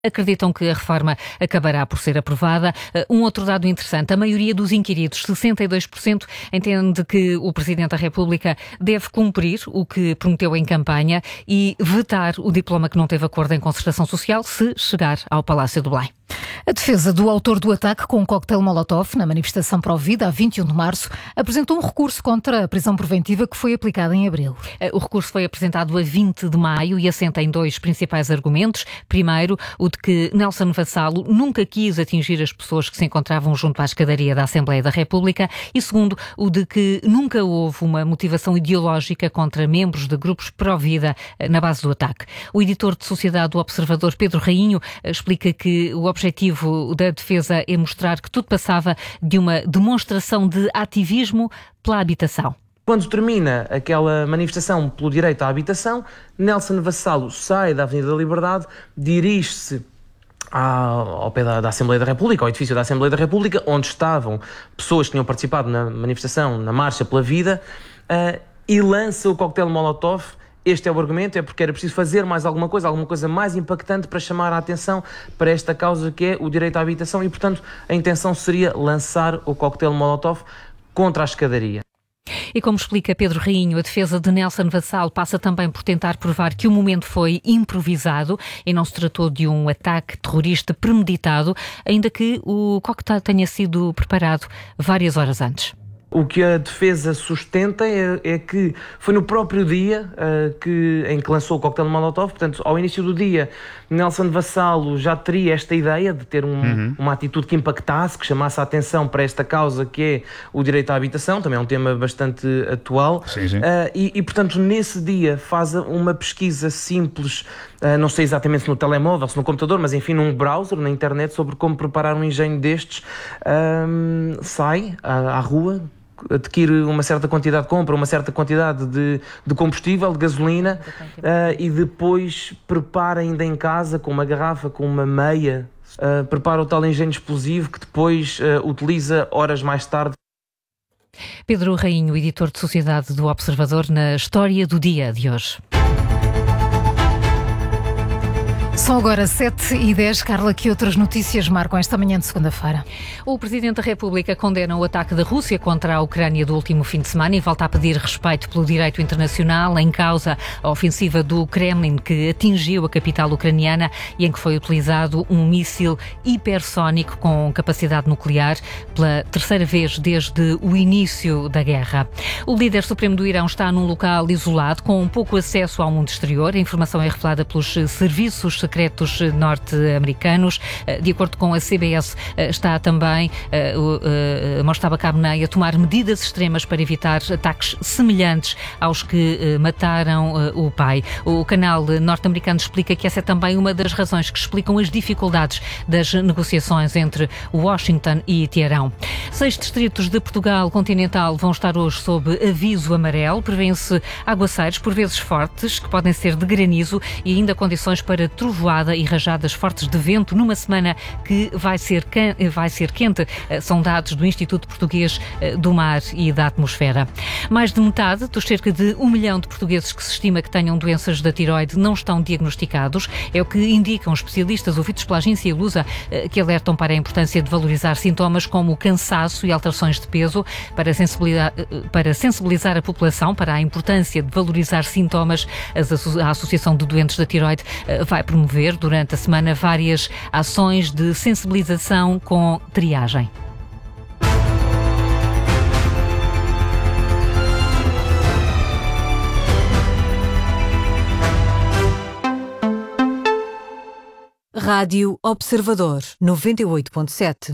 acreditam que a reforma acabará por ser aprovada. Um outro dado interessante, a maioria dos inquiridos, 62%, entende que o Presidente da República deve cumprir o que prometeu em campanha e vetar o diploma que não teve acordo em concertação social se chegar ao Palácio do Belém. A defesa do autor do ataque com um coquetel Molotov na manifestação Pró-Vida, a 21 de março, apresentou um recurso contra a prisão preventiva que foi aplicada em abril. O recurso foi apresentado a 20 de maio e assenta em dois principais argumentos. Primeiro, o de que Nelson Vassalo nunca quis atingir as pessoas que se encontravam junto à escadaria da Assembleia da República e segundo, o de que nunca houve uma motivação ideológica contra membros de grupos pró-vida na base do ataque. O editor de Sociedade do Observador, Pedro Rainho, explica que o objetivo da defesa é mostrar que tudo passava de uma demonstração de ativismo pela habitação. Quando termina aquela manifestação pelo direito à habitação, Nelson Vassalo sai da Avenida da Liberdade, dirige-se ao pé da Assembleia da República, ao edifício da Assembleia da República, onde estavam pessoas que tinham participado na manifestação, na Marcha pela Vida, e lança o coquetel Molotov. Este é o argumento, é porque era preciso fazer mais alguma coisa mais impactante para chamar a atenção para esta causa que é o direito à habitação e, portanto, a intenção seria lançar o coquetel Molotov contra a escadaria. E como explica Pedro Rainho, a defesa de Nelson Vassalo passa também por tentar provar que o momento foi improvisado e não se tratou de um ataque terrorista premeditado, ainda que o coquetel tenha sido preparado várias horas antes. O que a defesa sustenta é que foi no próprio dia em que lançou o coquetel Molotov. Portanto, ao início do dia, Nelson Vassalo já teria esta ideia de ter uma atitude que impactasse, que chamasse a atenção para esta causa que é o direito à habitação, também é um tema bastante atual. Sim. Portanto, nesse dia faz uma pesquisa simples, não sei exatamente se no telemóvel, se no computador, mas enfim, num browser, na internet, sobre como preparar um engenho destes. Sai à rua, adquire uma certa quantidade, compra uma certa quantidade de combustível, de gasolina, e depois prepara ainda em casa com uma garrafa, com uma meia, prepara o tal engenho explosivo que depois utiliza horas mais tarde. Pedro Rainho, editor de Sociedade do Observador, na História do Dia de hoje. São agora 7h10. Carla, que outras notícias marcam esta manhã de segunda-feira? O Presidente da República condena o ataque da Rússia contra a Ucrânia do último fim de semana e volta a pedir respeito pelo direito internacional, em causa a ofensiva do Kremlin que atingiu a capital ucraniana e em que foi utilizado um míssil hipersónico com capacidade nuclear pela terceira vez desde o início da guerra. O líder supremo do Irão está num local isolado com pouco acesso ao mundo exterior. A informação é revelada pelos serviços secretos norte-americanos. De acordo com a CBS, está também Mojtaba Khamenei a tomar medidas extremas para evitar ataques semelhantes aos que mataram o pai. O canal norte-americano explica que essa é também uma das razões que explicam as dificuldades das negociações entre Washington e Teherão. 6 distritos de Portugal continental vão estar hoje sob aviso amarelo. Prevêem-se aguaceiros, por vezes fortes, que podem ser de granizo e ainda condições para trovoada e rajadas fortes de vento numa semana que vai ser quente. São dados do Instituto Português do Mar e da Atmosfera. Mais de metade dos cerca de 1 milhão de portugueses que se estima que tenham doenças da tiroide não estão diagnosticados. É o que indicam especialistas ouvidos pela agência Lusa, que alertam para a importância de valorizar sintomas como cansaço e alterações de peso. Para sensibilizar a população para a importância de valorizar sintomas, a Associação de Doentes da Tiroide vai promover durante a semana várias ações de sensibilização com triagem. Rádio Observador 98.7.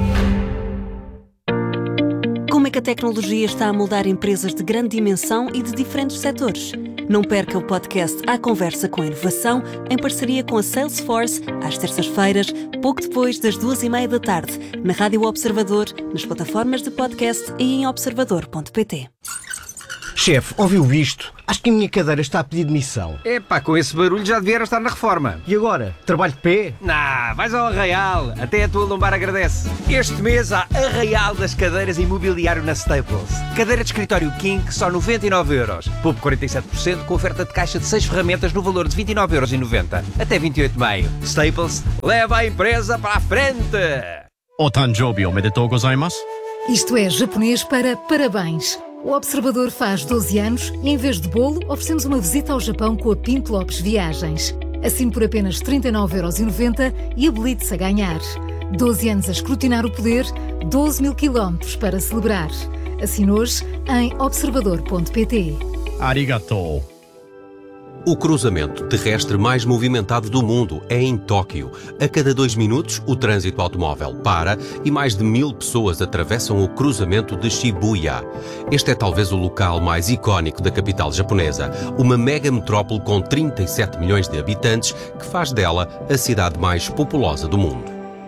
Como é que a tecnologia está a moldar empresas de grande dimensão e de diferentes setores? Não perca o podcast À Conversa com a Inovação, em parceria com a Salesforce, às terças-feiras, pouco depois das 14h30 da tarde, na Rádio Observador, nas plataformas de podcast e em observador.pt. Chefe, ouviu isto? Acho que a minha cadeira está a pedir demissão. Epá, com esse barulho já devia estar na reforma. E agora? Trabalho de pé? Vais ao Arraial. Até a tua lombar agradece. Este mês há Arraial das cadeiras e mobiliário na Staples. Cadeira de escritório King, só 99€. Poupe 47% com oferta de caixa de 6 ferramentas no valor de 29,90€. Até 28 de maio. Staples, leva a empresa para a frente! Otanjobi omedetou gozaimasu. Isto é japonês para parabéns. O Observador faz 12 anos e, em vez de bolo, oferecemos uma visita ao Japão com a Pinto Lopes Viagens. Assine por apenas 39,90€ e habilite-se a ganhar. 12 anos a escrutinar o poder, 12 mil quilómetros para celebrar. Assine hoje em observador.pt. Arigatou. O cruzamento terrestre mais movimentado do mundo é em Tóquio. A cada 2 minutos, o trânsito automóvel para e mais de 1000 pessoas atravessam o cruzamento de Shibuya. Este é talvez o local mais icónico da capital japonesa, uma mega metrópole com 37 milhões de habitantes que faz dela a cidade mais populosa do mundo.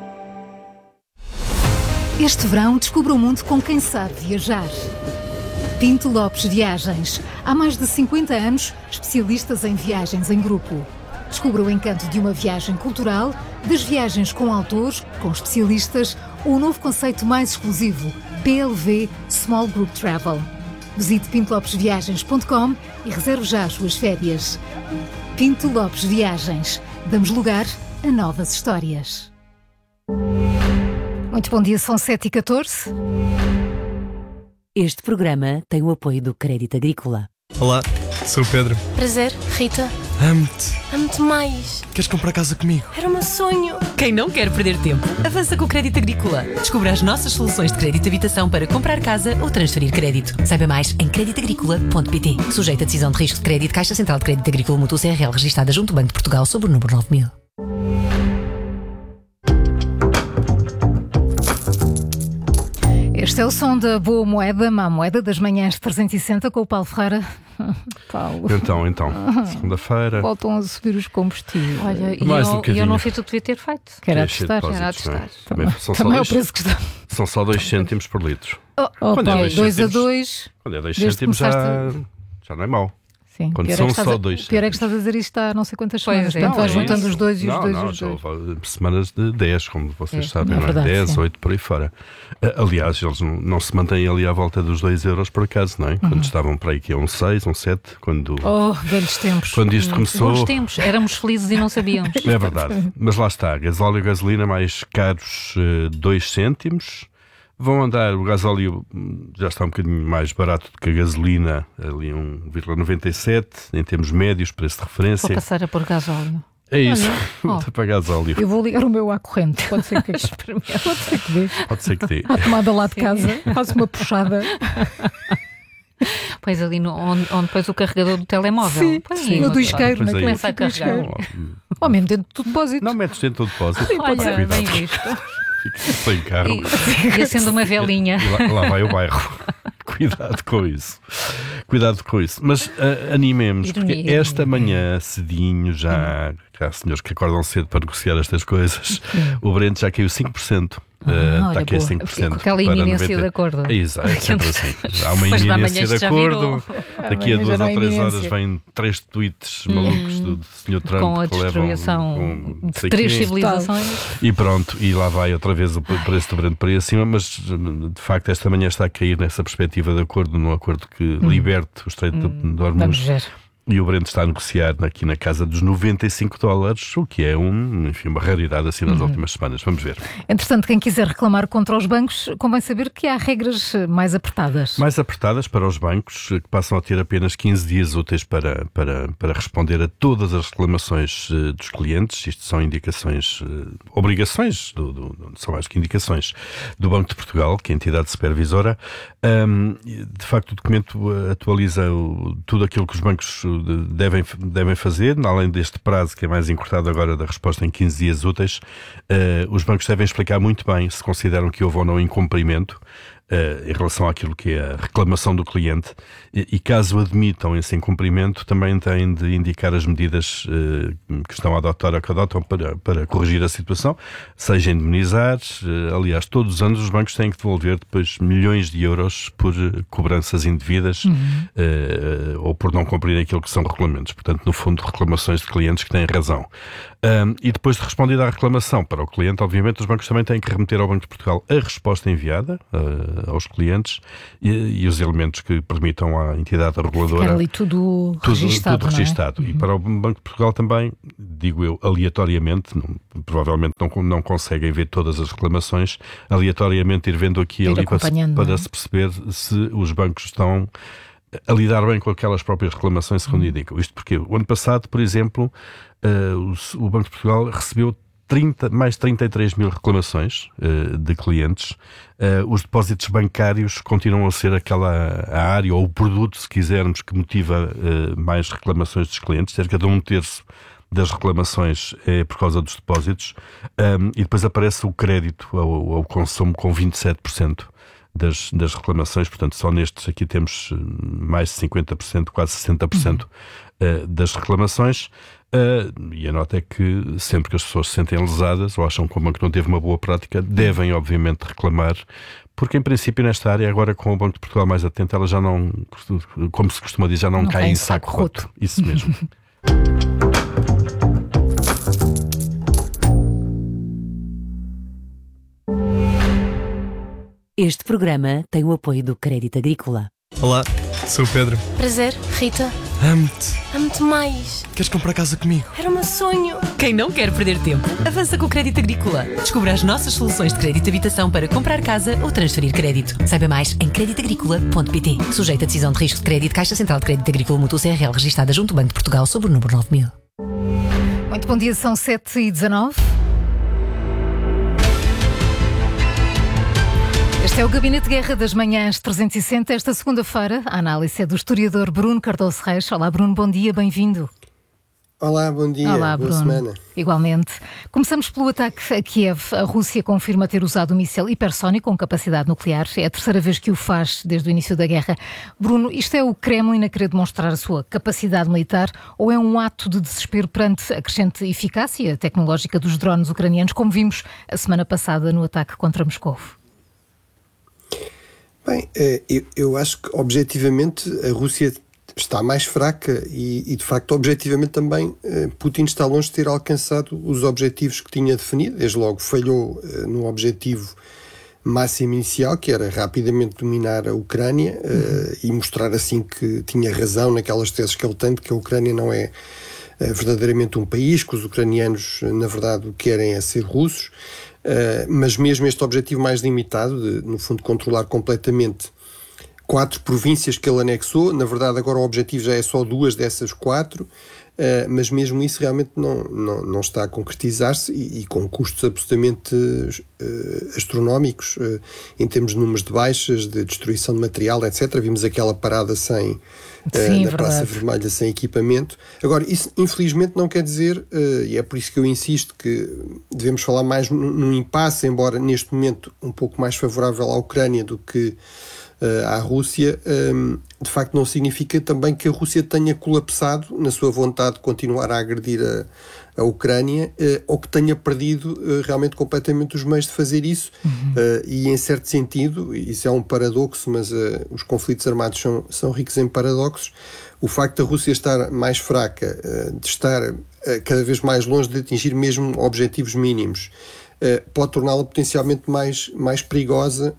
Este verão, descubra o mundo com quem sabe viajar. Pinto Lopes Viagens. Há mais de 50 anos, especialistas em viagens em grupo. Descubra o encanto de uma viagem cultural, das viagens com autores, com especialistas, ou o novo conceito mais exclusivo, PLV Small Group Travel. Visite pintolopesviagens.com e reserve já as suas férias. Pinto Lopes Viagens. Damos lugar a novas histórias. Muito bom dia, são 7h14. Este programa tem o apoio do Crédito Agrícola. Olá, sou o Pedro. Prazer, Rita. Amo-te. Amo-te mais. Queres comprar casa comigo? Era o meu sonho. Quem não quer perder tempo, avança com o Crédito Agrícola. Descubra as nossas soluções de crédito de habitação para comprar casa ou transferir crédito. Saiba mais em creditagricola.pt. Sujeito a decisão de risco de crédito, Caixa Central de Crédito Agrícola Mútuo CRL, registada junto ao Banco de Portugal sob o número 9000. Este é o som da Boa Moeda, má moeda das manhãs de 360 com o Paulo Ferreira. Paulo. Então, segunda-feira. Voltam a subir os combustíveis. Olha, e eu não fiz o que devia ter feito. Que era a testar. Era a testar. Também é o preço que está. São só 2 cêntimos por litro. Quando é 2 a 2. Quando é 2 cêntimos já não é mau. Sim, quando são só 2 cêntimos. Pior é que estás a dizer isto há não sei quantas semanas. Portanto, vais juntando os dois e os dois. Não, já houve semanas de 10, como vocês sabem, não é? Verdade, 10, sim. 8 por aí fora. Aliás, eles não se mantêm ali à volta dos 2€ por acaso, não é? Quando estavam para aí que é um 6, um 7, quando velhos tempos. Quando isto começou. Bons tempos, éramos felizes e não sabíamos. É verdade, mas lá está, gasóleo e gasolina mais caros 2 cêntimos. Vão andar, o gasóleo já está um bocadinho mais barato do que a gasolina, ali 1,97 em termos médios, preço de referência. Vou passar a pôr gasóleo. É isso, para gasóleo. Eu vou ligar o meu à corrente, pode ser que dê. Pode ser que dê. À tomada lá de casa, faço uma puxada. Pois ali onde pões o carregador do telemóvel. Sim, no do isqueiro, começa a carregar. Ou mesmo dentro do depósito. Não metes dentro do depósito. Olha, bem visto. Fica sem carro. E acendo uma velinha. Lá vai o bairro. Cuidado com isso. Mas animemos, porque esta manhã, cedinho, já há senhores que acordam cedo para negociar estas coisas. O Brent já caiu 5%. Está aqui a 5%. Com aquela iminência de acordo. É exato, é sempre assim. Há uma iminência de acordo. Daqui a 2 ou 3 horas vêm 3 tweets malucos do Sr. Trump com a que levam destruição de 3 civilizações. E pronto, e lá vai outra vez o preço do Brent para aí acima, mas de facto esta manhã está a cair nessa perspectiva de acordo, num acordo que liberte o Estreito de Hormuz. Vamos ver. E o Brent está a negociar aqui na casa dos $95, o que é uma raridade assim nas últimas semanas. Vamos ver. Entretanto, quem quiser reclamar contra os bancos, convém saber que há regras mais apertadas. Mais apertadas para os bancos, que passam a ter apenas 15 dias úteis para responder a todas as reclamações dos clientes. Isto são indicações, obrigações, são mais que indicações, do Banco de Portugal, que é a entidade supervisora. De facto, o documento atualiza tudo aquilo que os bancos devem fazer, além deste prazo que é mais encurtado agora da resposta em 15 dias úteis. Os bancos devem explicar muito bem se consideram que houve ou não incumprimento em relação àquilo que é a reclamação do cliente e caso admitam esse incumprimento, também têm de indicar as medidas que estão a adotar ou que adotam para corrigir a situação, seja indemnizar. Aliás, todos os anos os bancos têm que devolver depois milhões de euros por cobranças indevidas ou por não cumprir aquilo que são regulamentos. Portanto, no fundo, reclamações de clientes que têm razão. E depois de respondida à reclamação para o cliente, obviamente, os bancos também têm que remeter ao Banco de Portugal a resposta enviada aos clientes e os elementos que permitam à entidade reguladora... Ficar ali tudo registado. Tudo registado. E para o Banco de Portugal também, digo eu, aleatoriamente, provavelmente não conseguem ver todas as reclamações, aleatoriamente ir vendo aqui e ali para se perceber se os bancos estão a lidar bem com aquelas próprias reclamações, segundo indicam. Isto porque o ano passado, por exemplo, o Banco de Portugal recebeu mais 33 mil reclamações de clientes. Os depósitos bancários continuam a ser a área ou o produto, se quisermos, que motiva mais reclamações dos clientes. Cerca de 1/3 das reclamações é por causa dos depósitos. E depois aparece o crédito ao consumo com 27% das reclamações. Portanto, só nestes aqui temos mais de 50%, quase 60% das reclamações. E a nota é que sempre que as pessoas se sentem lesadas ou acham que o banco não teve uma boa prática, devem obviamente reclamar, porque em princípio nesta área, agora com o Banco de Portugal mais atento, ela já não, como se costuma dizer, já não cai em saco roto. Isso mesmo. Este programa tem o apoio do Crédito Agrícola. Olá, sou o Pedro. Prazer, Rita. Amo-te. Amo-te mais. Queres comprar casa comigo? Era o meu sonho. Quem não quer perder tempo, avança com o Crédito Agrícola. Descubra as nossas soluções de crédito de habitação para comprar casa ou transferir crédito. Saiba mais em creditagricola.pt. Sujeito a decisão de risco de crédito, Caixa Central de Crédito Agrícola Mútuo CRL, registada junto ao Banco de Portugal sob o número 9000. Muito bom dia, são 7h19. Este é o Gabinete de Guerra das Manhãs 360. Esta segunda-feira, a análise é do historiador Bruno Cardoso Reis. Olá, Bruno, bom dia, bem-vindo. Olá, bom dia, Olá, boa Bruno. semana. Igualmente. Começamos pelo ataque a Kiev. A Rússia confirma ter usado um míssil hipersónico com capacidade nuclear. É a terceira vez que o faz desde o início da guerra. Bruno, isto é o Kremlin a querer demonstrar a sua capacidade militar ou é um ato de desespero perante a crescente eficácia tecnológica dos drones ucranianos, como vimos a semana passada no ataque contra Moscou? Bem, eu acho que objetivamente a Rússia está mais fraca e de facto objetivamente também Putin está longe de ter alcançado os objetivos que tinha definido. Desde logo falhou no objetivo máximo inicial, que era rapidamente dominar a Ucrânia e mostrar assim que tinha razão naquelas teses que ele tem de que a Ucrânia não é verdadeiramente um país, que os ucranianos na verdade o que querem é ser russos. Mas mesmo este objetivo mais limitado, de, no fundo, controlar completamente 4 províncias que ele anexou, na verdade agora o objetivo já é só 2 dessas 4, mas mesmo isso realmente não está a concretizar-se e com custos absolutamente astronómicos em termos de números de baixas, de destruição de material, etc. Vimos aquela parada sem... na Praça Vermelha sem equipamento. Agora, isso infelizmente não quer dizer, e é por isso que eu insisto que devemos falar mais num impasse, embora neste momento um pouco mais favorável à Ucrânia do que à Rússia, de facto não significa também que a Rússia tenha colapsado na sua vontade de continuar a agredir a Ucrânia, ou que tenha perdido realmente completamente os meios de fazer isso. E em certo sentido, isso é um paradoxo, mas os conflitos armados são ricos em paradoxos. O facto da Rússia estar mais fraca, de estar cada vez mais longe de atingir mesmo objetivos mínimos, pode torná-la potencialmente mais perigosa,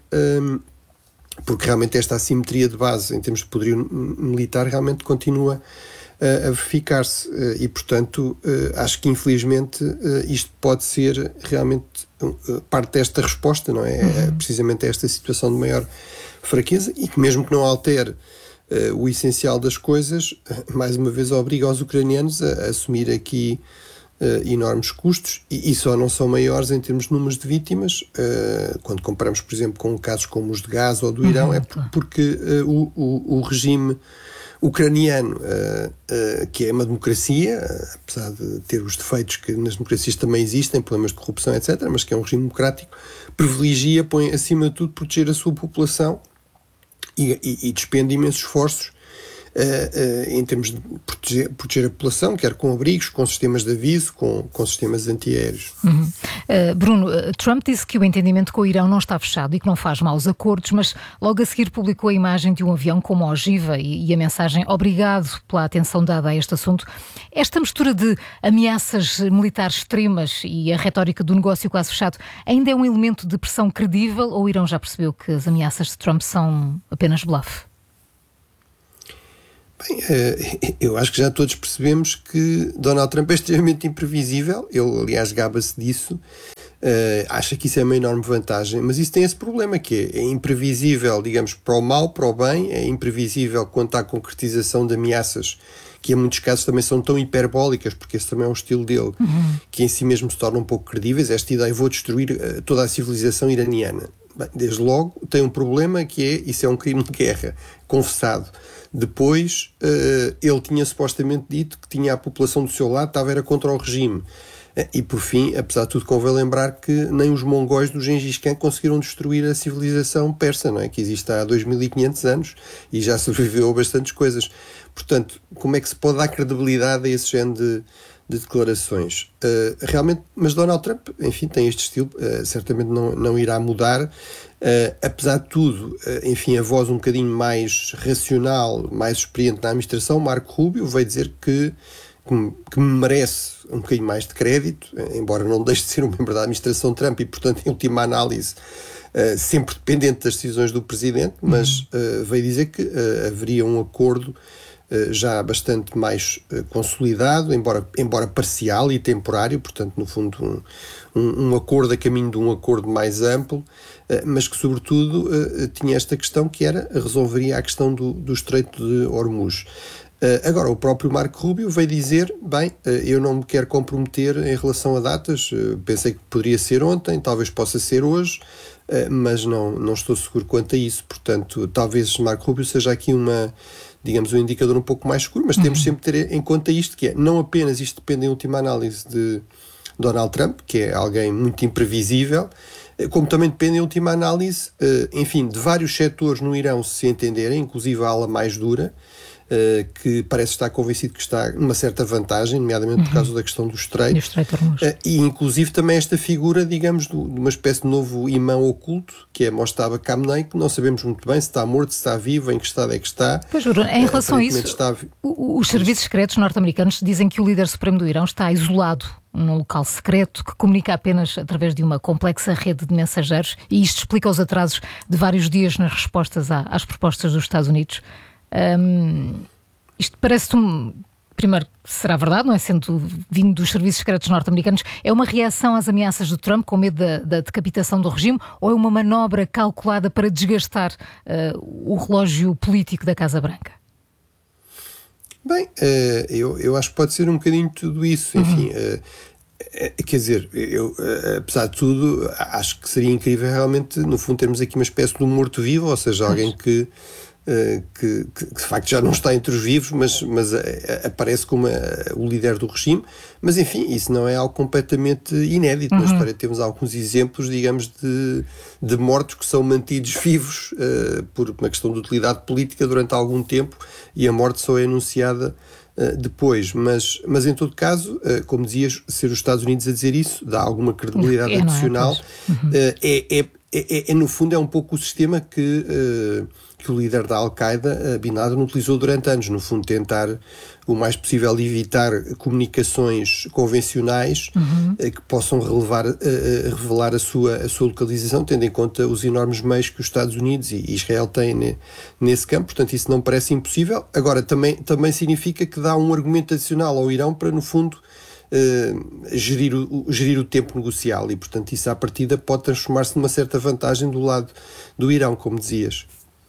porque realmente esta assimetria de base em termos de poderio militar realmente continua a verificar-se e, portanto, acho que infelizmente isto pode ser realmente parte desta resposta, não é? Precisamente esta situação de maior fraqueza e que mesmo que não altere o essencial das coisas, mais uma vez obriga os ucranianos a assumir aqui enormes custos e só não são maiores em termos de números de vítimas quando comparamos, por exemplo, com casos como os de Gaza ou do Irão, é porque o regime ucraniano, que é uma democracia, apesar de ter os defeitos que nas democracias também existem, problemas de corrupção, etc., mas que é um regime democrático, privilegia, põe acima de tudo proteger a sua população e despende imensos esforços em termos de proteger a população, quer com abrigos, com sistemas de aviso, com sistemas antiaéreos. Bruno, Trump disse que o entendimento com o Irão não está fechado e que não faz maus acordos, mas logo a seguir publicou a imagem de um avião com uma ogiva e a mensagem "obrigado pela atenção dada a este assunto". Esta mistura de ameaças militares extremas e a retórica do negócio quase fechado ainda é um elemento de pressão credível, ou o Irão já percebeu que as ameaças de Trump são apenas bluff? Bem, eu acho que já todos percebemos que Donald Trump é extremamente imprevisível. Ele, aliás, gaba-se disso. Acha que isso é uma enorme vantagem, mas isso tem esse problema, que é imprevisível, digamos, para o mal, para o bem, é imprevisível quanto à concretização de ameaças que em muitos casos também são tão hiperbólicas, porque esse também é um estilo dele, que em si mesmo se tornam um pouco credíveis. Esta ideia, vou destruir toda a civilização iraniana. Bem, desde logo tem um problema, que é, isso é um crime de guerra, confessado. Depois, ele tinha supostamente dito que tinha a população do seu lado, era contra o regime. E por fim, apesar de tudo, convém lembrar que nem os mongóis do Gengis Khan conseguiram destruir a civilização persa, não é? Que existe há 2500 anos e já sobreviveu a bastantes coisas. Portanto, como é que se pode dar credibilidade a esse género de declarações? Realmente, mas Donald Trump, enfim, tem este estilo, certamente não irá mudar. Apesar de tudo, enfim, a voz um bocadinho mais racional, mais experiente na administração, Marco Rubio, veio dizer que me merece um bocadinho mais de crédito, embora não deixe de ser um membro da administração Trump e, portanto, em última análise, sempre dependente das decisões do Presidente, mas veio dizer que haveria um acordo já bastante mais consolidado, embora parcial e temporário, portanto, no fundo, um acordo a caminho de um acordo mais amplo, mas que, sobretudo, tinha esta questão que resolveria a questão do Estreito de Hormuz. Agora, o próprio Marco Rubio veio dizer, eu não me quero comprometer em relação a datas, pensei que poderia ser ontem, talvez possa ser hoje, mas não estou seguro quanto a isso. Portanto, talvez Marco Rubio seja aqui um indicador um pouco mais seguro, mas temos sempre de ter em conta isto, que é, não apenas isto depende em última análise de Donald Trump, que é alguém muito imprevisível, como também depende em última análise, enfim, de vários setores no Irão se entenderem, inclusive a ala mais dura, que parece estar convencido que está numa certa vantagem, nomeadamente por causa da questão do Estreito. E inclusive também esta figura, digamos, de uma espécie de novo imã oculto, que é Mojtaba Khamenei, que não sabemos muito bem se está morto, se está vivo, em que estado é que está. Pois, em relação a isso, os serviços secretos norte-americanos dizem que o líder supremo do Irão está isolado num local secreto que comunica apenas através de uma complexa rede de mensageiros, e isto explica os atrasos de vários dias nas respostas às propostas dos Estados Unidos. Isto parece-te primeiro, será verdade, não é? Sendo vindo dos serviços secretos norte-americanos, é uma reação às ameaças do Trump com medo da decapitação do regime, ou é uma manobra calculada para desgastar o relógio político da Casa Branca? Bem, eu acho que pode ser um bocadinho tudo isso, enfim. Quer dizer, eu, apesar de tudo, acho que seria incrível realmente, no fundo, termos aqui uma espécie de um morto-vivo, ou seja, alguém que de facto já não está entre os vivos, mas aparece como o líder do regime. Mas enfim, isso não é algo completamente inédito na história. Temos alguns exemplos, digamos, de mortos que são mantidos vivos por uma questão de utilidade política durante algum tempo, e a morte só é anunciada depois. Mas em todo caso, como dizias, ser os Estados Unidos a dizer isso dá alguma credibilidade adicional. No fundo é um pouco o sistema que o líder da Al-Qaeda, Bin Laden, utilizou durante anos, no fundo tentar o mais possível evitar comunicações convencionais que possam revelar a sua localização, tendo em conta os enormes meios que os Estados Unidos e Israel têm nesse campo. Portanto, isso não parece impossível. Agora, também significa que dá um argumento adicional ao Irão para, no fundo, gerir o tempo negocial, e portanto isso à partida pode transformar-se numa certa vantagem do lado do Irão, como dizias.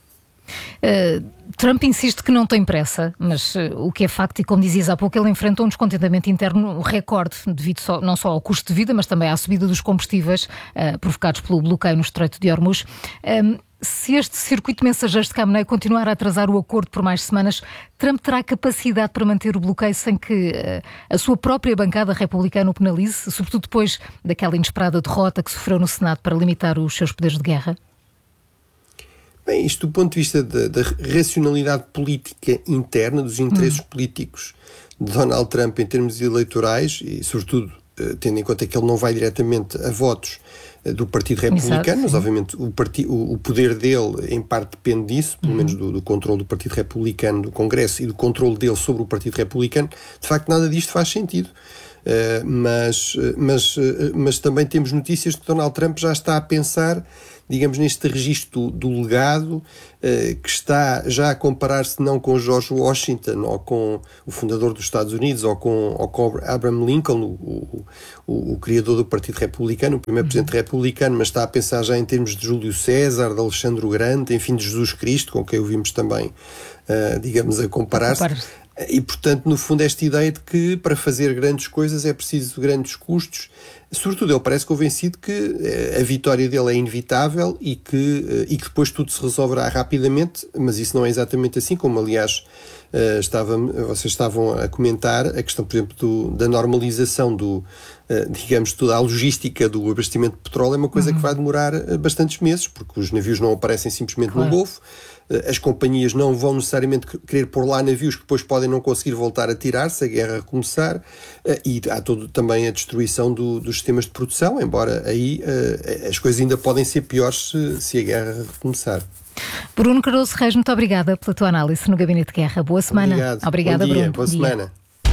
Trump insiste que não tem pressa, mas o que é facto, e como dizias há pouco, ele enfrenta um descontentamento interno recorde, devido não só ao custo de vida, mas também à subida dos combustíveis provocados pelo bloqueio no Estreito de Hormuz. Se este circuito de mensageiros de Khamenei continuar a atrasar o acordo por mais semanas, Trump terá capacidade para manter o bloqueio sem que a sua própria bancada republicana o penalize, sobretudo depois daquela inesperada derrota que sofreu no Senado para limitar os seus poderes de guerra? Bem, isto do ponto de vista da racionalidade política interna, dos interesses políticos de Donald Trump em termos eleitorais e, sobretudo, tendo em conta que ele não vai diretamente a votos do Partido Republicano, mas obviamente o poder dele em parte depende disso, pelo menos do controle do Partido Republicano do Congresso e do controle dele sobre o Partido Republicano. De facto, nada disto faz sentido. Mas também temos notícias de que Donald Trump já está a pensar, digamos, neste registro do legado, que está já a comparar-se não com George Washington ou com o fundador dos Estados Unidos ou com Abraham Lincoln, o criador do Partido Republicano, o primeiro presidente republicano, mas está a pensar já em termos de Júlio César, de Alexandre o Grande, enfim, de Jesus Cristo, com quem o vimos também, digamos, a comparar-se. E, portanto, no fundo, esta ideia de que para fazer grandes coisas é preciso grandes custos. Sobretudo, ele parece convencido que a vitória dele é inevitável e que depois tudo se resolverá rapidamente, mas isso não é exatamente assim, como, aliás, vocês estavam a comentar a questão, por exemplo, da normalização digamos, toda a logística do abastecimento de petróleo é uma coisa que vai demorar bastantes meses, porque os navios não aparecem simplesmente no Golfo. As companhias não vão necessariamente querer pôr lá navios que depois podem não conseguir voltar a tirar se a guerra recomeçar, e há também a destruição dos sistemas de produção, embora aí as coisas ainda podem ser piores se a guerra recomeçar. Bruno Cardoso Reis, muito obrigada pela tua análise no Gabinete de Guerra. Boa semana. Obrigada, Bom dia, Bruno. boa semana.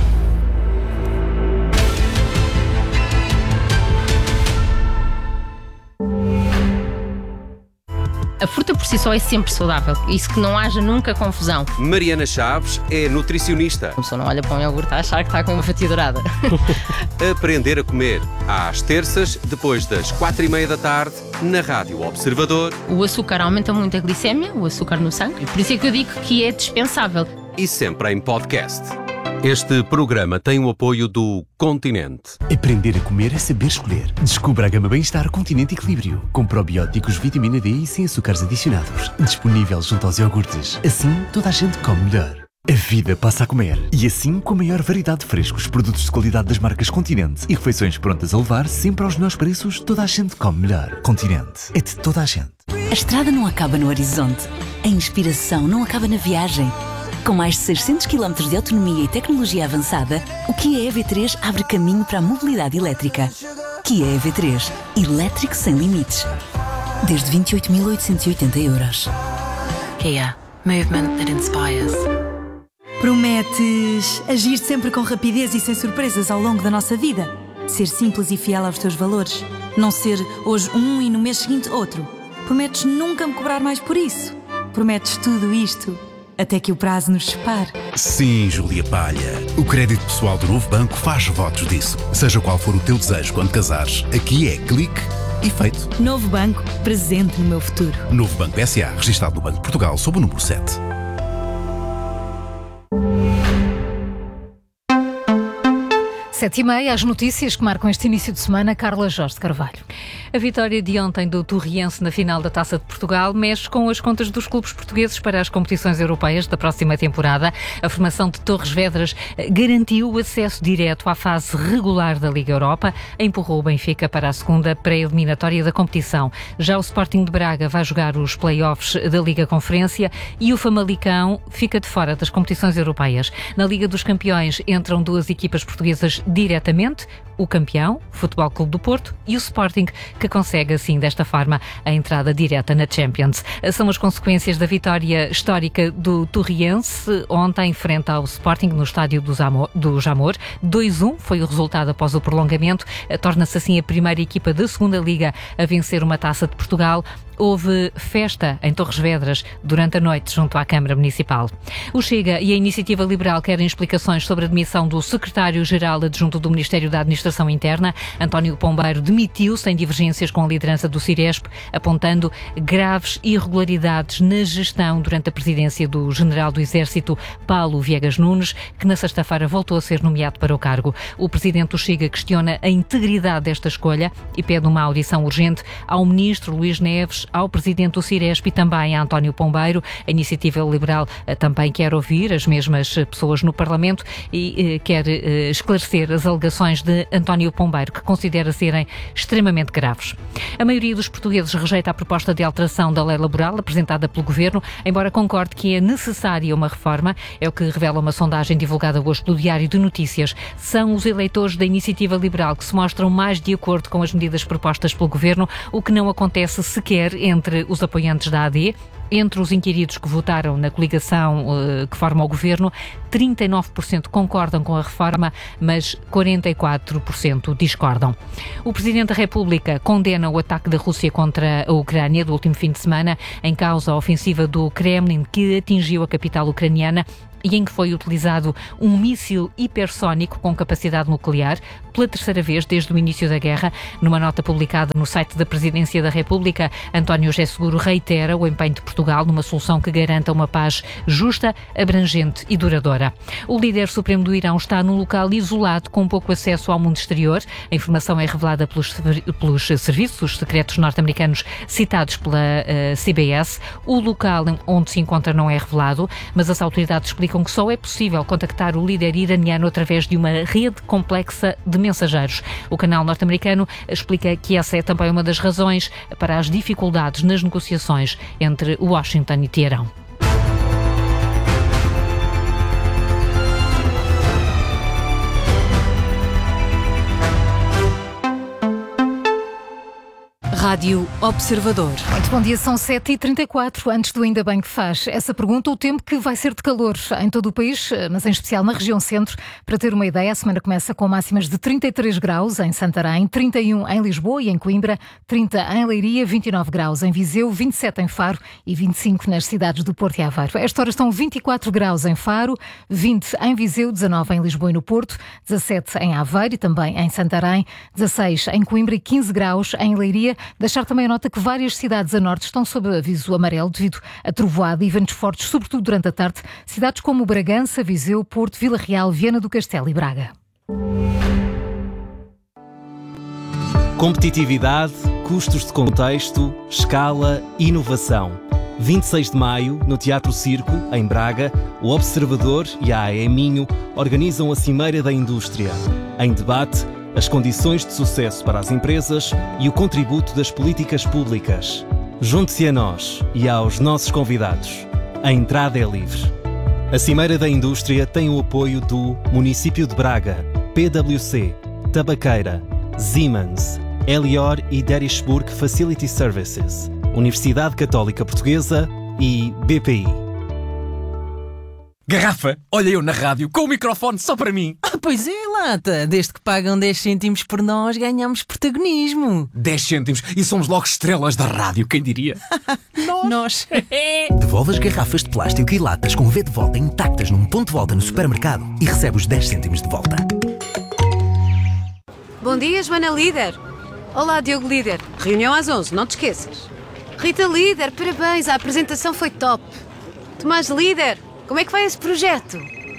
A fruta por si só é sempre saudável, isso que não haja nunca confusão. Mariana Chaves é nutricionista. A pessoa não olha para um iogurte a achar que está com uma fatia dourada. Aprender a comer, às terças, depois das 4:30 da tarde, na Rádio Observador. O açúcar aumenta muito a glicémia, o açúcar no sangue, por isso é que eu digo que é dispensável. E sempre em podcast. Este programa tem o apoio do Continente. Aprender a comer é saber escolher. Descubra a gama Bem-Estar Continente Equilíbrio, com probióticos, vitamina D e sem açúcares adicionados. Disponível junto aos iogurtes. Assim, toda a gente come melhor. A vida passa a comer. E assim, com a maior variedade de frescos, produtos de qualidade das marcas Continente e refeições prontas a levar, sempre aos melhores preços, toda a gente come melhor. Continente. É de toda a gente. A estrada não acaba no horizonte. A inspiração não acaba na viagem. Com mais de 600 km de autonomia e tecnologia avançada, o Kia EV3 abre caminho para a mobilidade elétrica. Kia EV3. Elétrico sem limites. Desde 28.880 €. Kia. Movement that inspires. Prometes agir sempre com rapidez e sem surpresas ao longo da nossa vida? Ser simples e fiel aos teus valores? Não ser hoje um e no mês seguinte outro? Prometes nunca me cobrar mais por isso? Prometes tudo isto até que o prazo nos separe? Sim, Júlia Palha. O crédito pessoal do Novo Banco faz votos disso. Seja qual for o teu desejo quando casares, aqui é clique e feito. Novo Banco, presente no meu futuro. Novo Banco S.A., registado no Banco de Portugal, sob o número 7. 7h30, as notícias que marcam este início de semana, Carla Jorge de Carvalho. A vitória de ontem do Torriense na final da Taça de Portugal mexe com as contas dos clubes portugueses para as competições europeias da próxima temporada. A formação de Torres Vedras garantiu o acesso direto à fase regular da Liga Europa, empurrou o Benfica para a segunda pré-eliminatória da competição. Já o Sporting de Braga vai jogar os play-offs da Liga Conferência e o Famalicão fica de fora das competições europeias. Na Liga dos Campeões entram duas equipas portuguesas diretamente, o campeão, Futebol Clube do Porto, e o Sporting, que consegue assim, desta forma, a entrada direta na Champions. São as consequências da vitória histórica do Torriense ontem frente ao Sporting no estádio do Jamor. 2-1 foi o resultado após o prolongamento. Torna-se assim a primeira equipa da segunda Liga a vencer uma Taça de Portugal. Houve festa em Torres Vedras durante a noite junto à Câmara Municipal. O Chega e a Iniciativa Liberal querem explicações sobre a demissão do secretário-geral adjunto do Ministério da Administração Interna. António Pombeiro demitiu-se em divergências com a liderança do Ciresp, apontando graves irregularidades na gestão durante a presidência do general do Exército, Paulo Viegas Nunes, que na sexta-feira voltou a ser nomeado para o cargo. O presidente do Chega questiona a integridade desta escolha e pede uma audição urgente ao ministro Luís Neves ao presidente do Ciresp e também a António Pombeiro. A Iniciativa Liberal também quer ouvir as mesmas pessoas no Parlamento e quer esclarecer as alegações de António Pombeiro, que considera serem extremamente graves. A maioria dos portugueses rejeita a proposta de alteração da lei laboral apresentada pelo Governo, embora concorde que é necessária uma reforma. É o que revela uma sondagem divulgada hoje pelo Diário de Notícias. São os eleitores da Iniciativa Liberal que se mostram mais de acordo com as medidas propostas pelo Governo, o que não acontece sequer entre os apoiantes da AD. Entre os inquiridos que votaram na coligação que forma o Governo, 39% concordam com a reforma, mas 44% discordam. O Presidente da República condena o ataque da Rússia contra a Ucrânia do último fim de semana, em causa a ofensiva do Kremlin que atingiu a capital ucraniana e em que foi utilizado um míssil hipersónico com capacidade nuclear, pela terceira vez desde o início da guerra. Numa nota publicada no site da Presidência da República, António José Seguro reitera o empenho de Portugal numa solução que garanta uma paz justa, abrangente e duradoura. O líder supremo do Irão está num local isolado, com pouco acesso ao mundo exterior. A informação é revelada pelos serviços secretos norte-americanos citados pela CBS. O local onde se encontra não é revelado, mas as autoridades explicam que só é possível contactar o líder iraniano através de uma rede complexa de mensageiros. O canal norte-americano explica que essa é também uma das razões para as dificuldades nas negociações entre Washington e Teherão. Rádio Observador. Muito bom dia, são 7h34. Antes do Ainda Bem que Faz essa pergunta, o tempo que vai ser de calor em todo o país, mas em especial na região centro. Para ter uma ideia, a semana começa com máximas de 33 graus em Santarém, 31 em Lisboa e em Coimbra, 30 em Leiria, 29 graus em Viseu, 27 em Faro e 25 nas cidades do Porto e Aveiro. A esta hora estão 24 graus em Faro, 20 em Viseu, 19 em Lisboa e no Porto, 17 em Aveiro e também em Santarém, 16 em Coimbra e 15 graus em Leiria. Deixar também a nota que várias cidades a norte estão sob aviso amarelo devido a trovoada e ventos fortes, sobretudo durante a tarde. Cidades como Bragança, Viseu, Porto, Vila Real, Viana do Castelo e Braga. Competitividade, custos de contexto, escala, inovação. 26 de maio, no Teatro Circo, em Braga, o Observador e a AE Minho organizam a Cimeira da Indústria. Em debate, as condições de sucesso para as empresas e o contributo das políticas públicas. Junte-se a nós e aos nossos convidados. A entrada é livre. A Cimeira da Indústria tem o apoio do Município de Braga, PwC, Tabaqueira, Siemens, Elior e Derishburg Facility Services, Universidade Católica Portuguesa e BPI. Garrafa, olha eu na rádio com o microfone só para mim. Pois é, lata. Desde que pagam 10 cêntimos por nós, ganhamos protagonismo. 10 cêntimos e somos logo estrelas da rádio, quem diria? Nós. Devolve as garrafas de plástico e latas com V de volta intactas num ponto de volta no supermercado e recebe os 10 cêntimos de volta. Bom dia, Joana Líder. Olá, Diogo Líder. Reunião às 11, não te esqueças. Rita Líder, parabéns, a apresentação foi top. Tomás Líder, como é que vai esse projeto?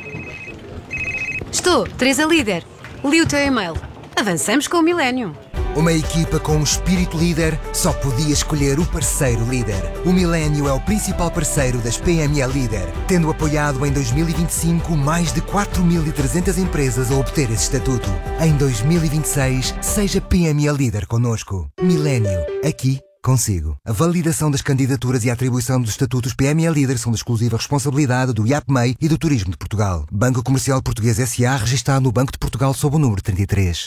Estou, Teresa Líder. Li o teu e-mail. Avançamos com o Millennium. Uma equipa com um espírito líder só podia escolher o parceiro líder. O Millennium é o principal parceiro das PME Líder, tendo apoiado em 2025 mais de 4.300 empresas a obter esse estatuto. Em 2026, seja PME Líder connosco. Millennium, aqui consigo. A validação das candidaturas e a atribuição dos estatutos PME Líder são de exclusiva responsabilidade do IAPMEI e do Turismo de Portugal. Banco Comercial Português S.A. registado no Banco de Portugal sob o número 33.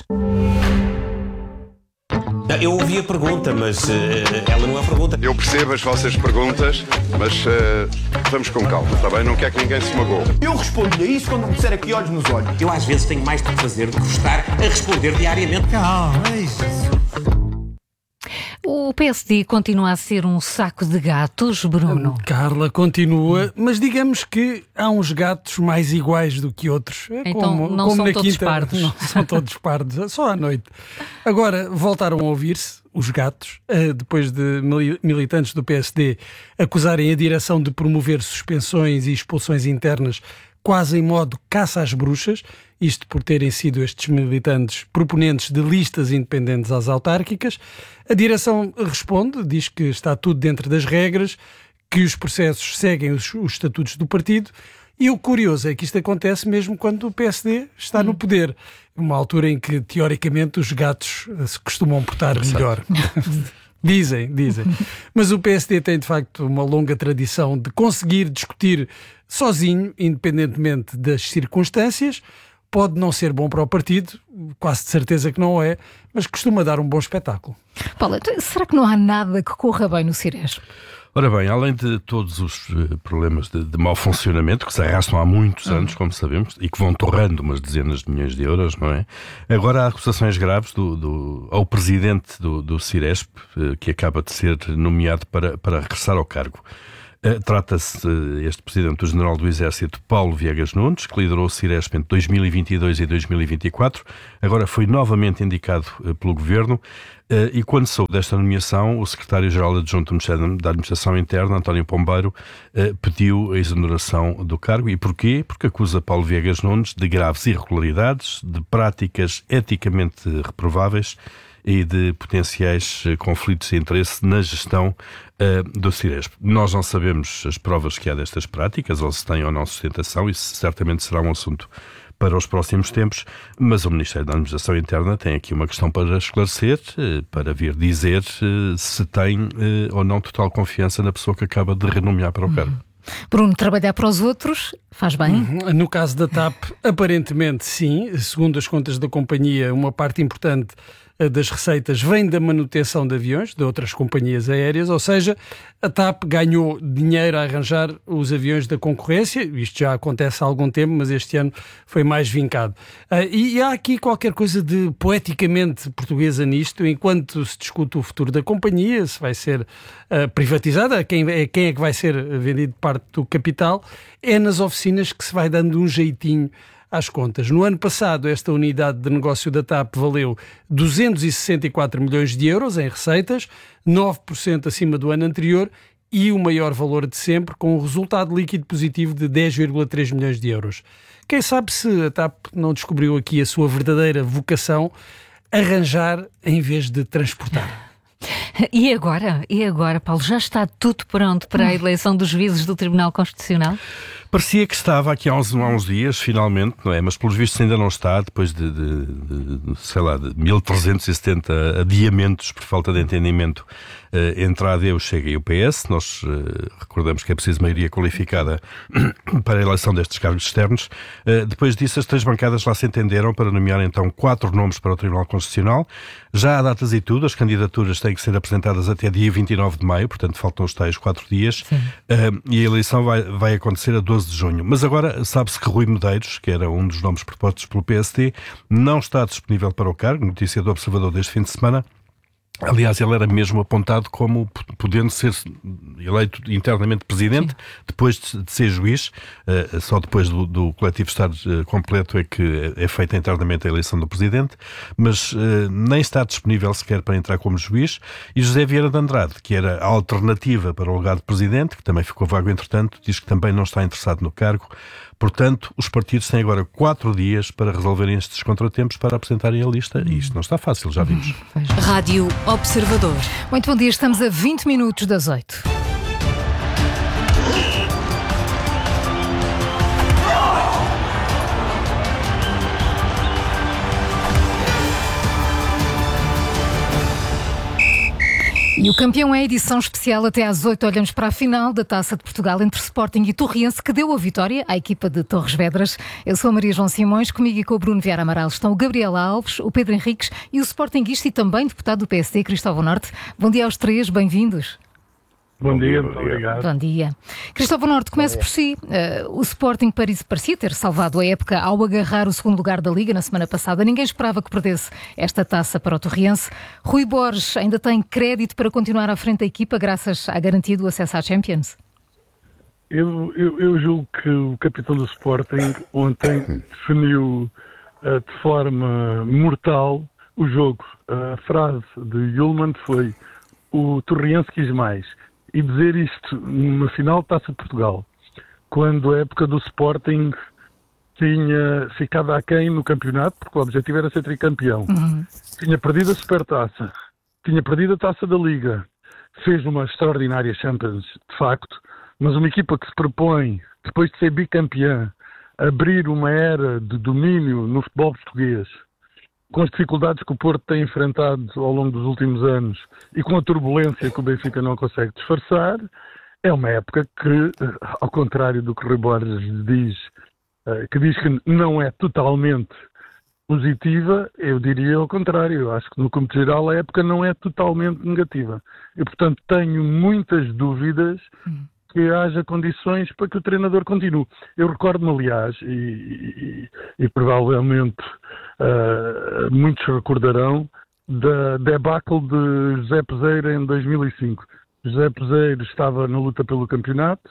Eu ouvi a pergunta, mas ela não é pergunta. Eu percebo as vossas perguntas, mas vamos com calma, está bem? Não quer que ninguém se magoe. Eu respondo-lhe a isso quando me disser aqui olhos nos olhos. Eu às vezes tenho mais de fazer do que estar a responder diariamente. Calma, é isso. O PSD continua a ser um saco de gatos, Bruno? Carla, continua, mas digamos que há uns gatos mais iguais do que outros. Então não são todos pardos. Não são todos pardos, só à noite. Agora voltaram a ouvir-se os gatos, depois de militantes do PSD acusarem a direção de promover suspensões e expulsões internas quase em modo caça às bruxas, isto por terem sido estes militantes proponentes de listas independentes às autárquicas. A direção responde, diz que está tudo dentro das regras, que os processos seguem os estatutos do partido, e o curioso é que isto acontece mesmo quando o PSD está no poder, uma altura em que, teoricamente, os gatos se costumam portar melhor. Dizem. Mas o PSD tem, de facto, uma longa tradição de conseguir discutir sozinho, independentemente das circunstâncias. Pode não ser bom para o partido, quase de certeza que não é, mas costuma dar um bom espetáculo. Paula, será que não há nada que corra bem no Cires? Ora bem, além de todos os problemas de mau funcionamento que se arrastam há muitos anos, como sabemos, e que vão torrando umas dezenas de milhões de euros, não é? Agora há acusações graves ao presidente do Ciresp, que acaba de ser nomeado para regressar ao cargo. Trata-se este presidente do General do Exército, Paulo Viegas Nunes, que liderou o Ciresp entre 2022 e 2024, agora foi novamente indicado pelo Governo, e quando soube desta nomeação, o secretário-geral adjunto da Administração Interna, António Pombeiro, pediu a exoneração do cargo. E porquê? Porque acusa Paulo Viegas Nunes de graves irregularidades, de práticas eticamente reprováveis e de potenciais conflitos de interesse na gestão do Ciresp. Nós não sabemos as provas que há destas práticas, ou se têm ou não sustentação, isso certamente será um assunto para os próximos tempos, mas o Ministério da Administração Interna tem aqui uma questão para esclarecer, para vir dizer se tem ou não total confiança na pessoa que acaba de renomear para o cargo. Bruno, trabalhar para os outros faz bem? No caso da TAP, aparentemente sim. Segundo as contas da companhia, uma parte importante das receitas vem da manutenção de aviões de outras companhias aéreas, ou seja, a TAP ganhou dinheiro a arranjar os aviões da concorrência. Isto já acontece há algum tempo, mas este ano foi mais vincado. E há aqui qualquer coisa de poeticamente portuguesa nisto, enquanto se discute o futuro da companhia, se vai ser privatizada, quem é que vai ser vendido parte do capital, é nas oficinas que se vai dando um jeitinho às contas. No ano passado, esta unidade de negócio da TAP valeu 264 milhões de euros em receitas, 9% acima do ano anterior e o maior valor de sempre, com um resultado líquido positivo de 10,3 milhões de euros. Quem sabe se a TAP não descobriu aqui a sua verdadeira vocação, arranjar em vez de transportar. E agora, Paulo, já está tudo pronto para a eleição dos juízes do Tribunal Constitucional? Parecia que estava aqui há uns dias, finalmente, não é? Mas pelos vistos ainda não está, depois de 1.370 adiamentos por falta de entendimento entre a AD, o Chega e o PS. Nós recordamos que é preciso maioria qualificada para a eleição destes cargos externos. Depois disso, as três bancadas lá se entenderam para nomear então 4 nomes para o Tribunal Constitucional. Já há datas e tudo, as candidaturas têm que ser apresentadas até dia 29 de maio, portanto faltam os tais 4 dias, e a eleição vai acontecer a 12 de junho. Mas agora sabe-se que Rui Medeiros, que era um dos nomes propostos pelo PSD, não está disponível para o cargo, notícia do Observador deste fim de semana. Aliás, ele era mesmo apontado como podendo ser eleito internamente presidente, depois de ser juiz. Só depois do coletivo estar completo é que é feita internamente a eleição do presidente, mas nem está disponível sequer para entrar como juiz. E José Vieira de Andrade, que era a alternativa para o lugar de presidente, que também ficou vago entretanto, diz que também não está interessado no cargo. Portanto, os partidos têm agora 4 dias para resolverem estes contratempos para apresentarem a lista, e isto não está fácil, já vimos. Rádio Observador. Muito bom dia, estamos a 20 minutos das 8. E o campeão é a edição especial. Até às 8 olhamos para a final da Taça de Portugal entre Sporting e Torriense, que deu a vitória à equipa de Torres Vedras. Eu sou a Maria João Simões, comigo e com o Bruno Vieira Amaral estão o Gabriel Alves, o Pedro Henriques e o sportinguista e também deputado do PSD, Cristóvão Norte. Bom dia aos três, bem-vindos. Bom dia, muito obrigado. Bom dia. Cristóvão Norte, comece por si. O Sporting parecia ter salvado a época ao agarrar o segundo lugar da Liga na semana passada. Ninguém esperava que perdesse esta taça para o Torriense. Rui Borges ainda tem crédito para continuar à frente da equipa graças à garantia do acesso à Champions? Eu julgo que o capitão do Sporting ontem definiu de forma mortal o jogo. A frase de Ullmann foi: o Torriense quis mais. E dizer isto numa final de Taça de Portugal, quando a época do Sporting tinha ficado aquém no campeonato, porque o objetivo era ser tricampeão. Tinha perdido a Supertaça, tinha perdido a Taça da Liga, fez uma extraordinária Champions, de facto, mas uma equipa que se propõe, depois de ser bicampeã, abrir uma era de domínio no futebol português, com as dificuldades que o Porto tem enfrentado ao longo dos últimos anos e com a turbulência que o Benfica não consegue disfarçar, é uma época que, ao contrário do que Rui Borges diz, que não é totalmente positiva, eu diria ao contrário. Eu acho que, no cômputo geral, a época não é totalmente negativa. E, portanto, tenho muitas dúvidas que haja condições para que o treinador continue. Eu recordo-me, aliás, e provavelmente muitos recordarão, da debacle de José Peseiro em 2005. José Peseiro estava na luta pelo campeonato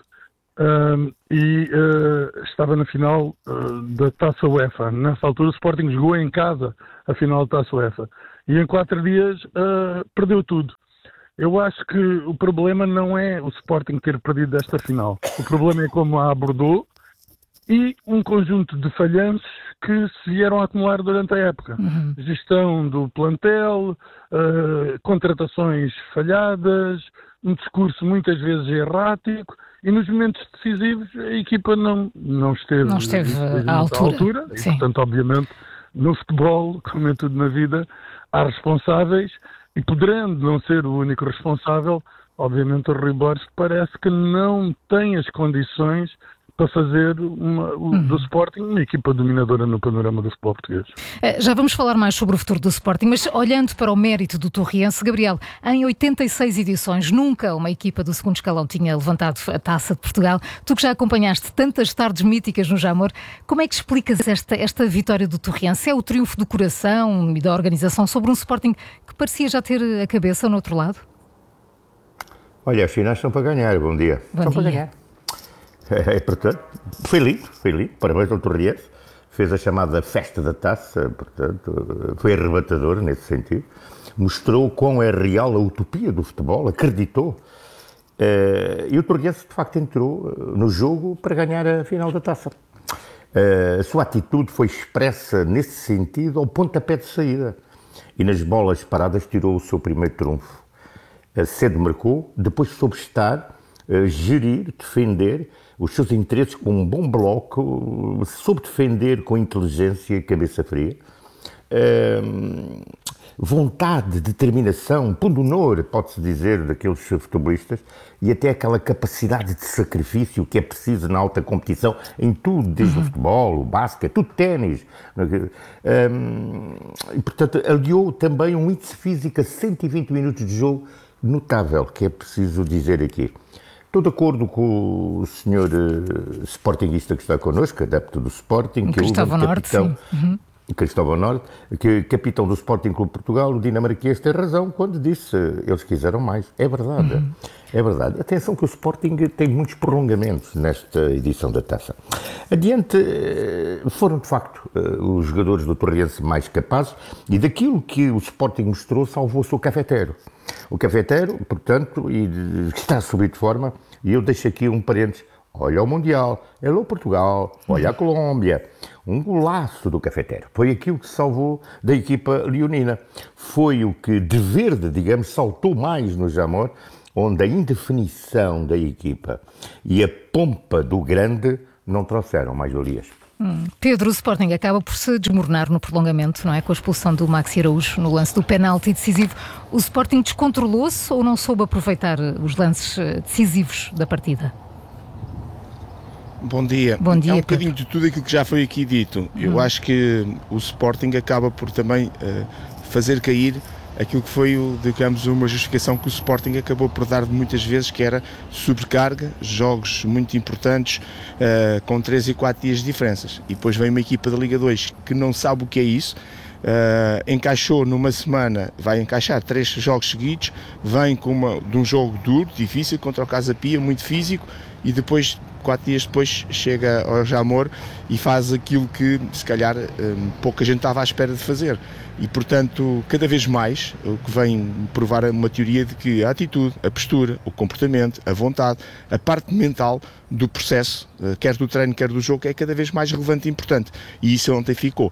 e estava na final da Taça UEFA. Nessa altura o Sporting jogou em casa a final da Taça UEFA. E em 4 dias perdeu tudo. Eu acho que o problema não é o Sporting ter perdido esta final. O problema é como a abordou e um conjunto de falhanços que se vieram a acumular durante a época. Gestão do plantel, contratações falhadas, um discurso muitas vezes errático e nos momentos decisivos a equipa não esteve à altura. E, portanto, obviamente, no futebol, como em tudo na vida, há responsáveis e, podendo não ser o único responsável, obviamente o Rui Borges parece que não tem as condições para fazer do Sporting uma equipa dominadora no panorama do futebol português. Já vamos falar mais sobre o futuro do Sporting, mas olhando para o mérito do Torriense, Gabriel, em 86 edições, nunca uma equipa do segundo escalão tinha levantado a Taça de Portugal. Tu que já acompanhaste tantas tardes míticas no Jamor, como é que explicas esta vitória do Torriense? É o triunfo do coração e da organização sobre um Sporting que parecia já ter a cabeça no outro lado? Olha, as finais são para ganhar. Bom dia. Bom dia. Para ganhar. Portanto, foi lindo, parabéns ao Torriense, fez a chamada festa da taça, portanto, foi arrebatador nesse sentido, mostrou quão é real a utopia do futebol, acreditou, e o Torriense de facto entrou no jogo para ganhar a final da taça. A sua atitude foi expressa nesse sentido ao pontapé de saída, e nas bolas paradas tirou o seu primeiro trunfo. Cedo marcou, depois soube estar, gerir, defender os seus interesses com um bom bloco, soube defender com inteligência e cabeça fria, vontade, determinação, pundonor, pode-se dizer, daqueles futebolistas, e até aquela capacidade de sacrifício que é preciso na alta competição, em tudo, desde o futebol, o basquete, o ténis. E, portanto, aliou também um índice físico a 120 minutos de jogo notável, que é preciso dizer aqui. Estou de acordo com o senhor sportinguista que está connosco, adepto do Sporting, que Cristóvão Norte, sim. Cristóvão Norte, que capitão do Sporting Clube Portugal, o dinamarquês, tem razão quando disse eles quiseram mais. É verdade, é verdade. Atenção que o Sporting tem muitos prolongamentos nesta edição da Taça. Adiante, foram de facto os jogadores do Torriense mais capazes e daquilo que o Sporting mostrou salvou-se o Cafeteiro. O Cafeteiro, portanto, que está a subir de forma, e eu deixo aqui um parênteses, olha o Mundial, olha o Portugal, olha a Colômbia, um golaço do Cafeteiro. Foi aquilo que salvou da equipa leonina. Foi o que, de verde, digamos, saltou mais no Jamor, onde a indefinição da equipa e a pompa do grande não trouxeram mais-valias. Pedro, o Sporting acaba por se desmoronar no prolongamento, não é? Com a expulsão do Maxi Araújo no lance do penalti decisivo. O Sporting descontrolou-se ou não soube aproveitar os lances decisivos da partida? Bom dia. Bom dia, é um bocadinho de tudo aquilo que já foi aqui dito. Eu acho que o Sporting acaba por também fazer cair aquilo que foi, digamos, uma justificação que o Sporting acabou por dar muitas vezes, que era sobrecarga, jogos muito importantes, com 3 e 4 dias de diferenças. E depois vem uma equipa da Liga 2 que não sabe o que é isso, encaixou numa semana, vai encaixar 3 jogos seguidos, vem de um jogo duro, difícil, contra o Casa Pia, muito físico, e depois, 4 dias depois, chega ao Jamor e faz aquilo que, se calhar, pouca gente estava à espera de fazer. E, portanto, cada vez mais, o que vem provar uma teoria de que a atitude, a postura, o comportamento, a vontade, a parte mental do processo, quer do treino, quer do jogo, é cada vez mais relevante e importante. E isso ontem ficou.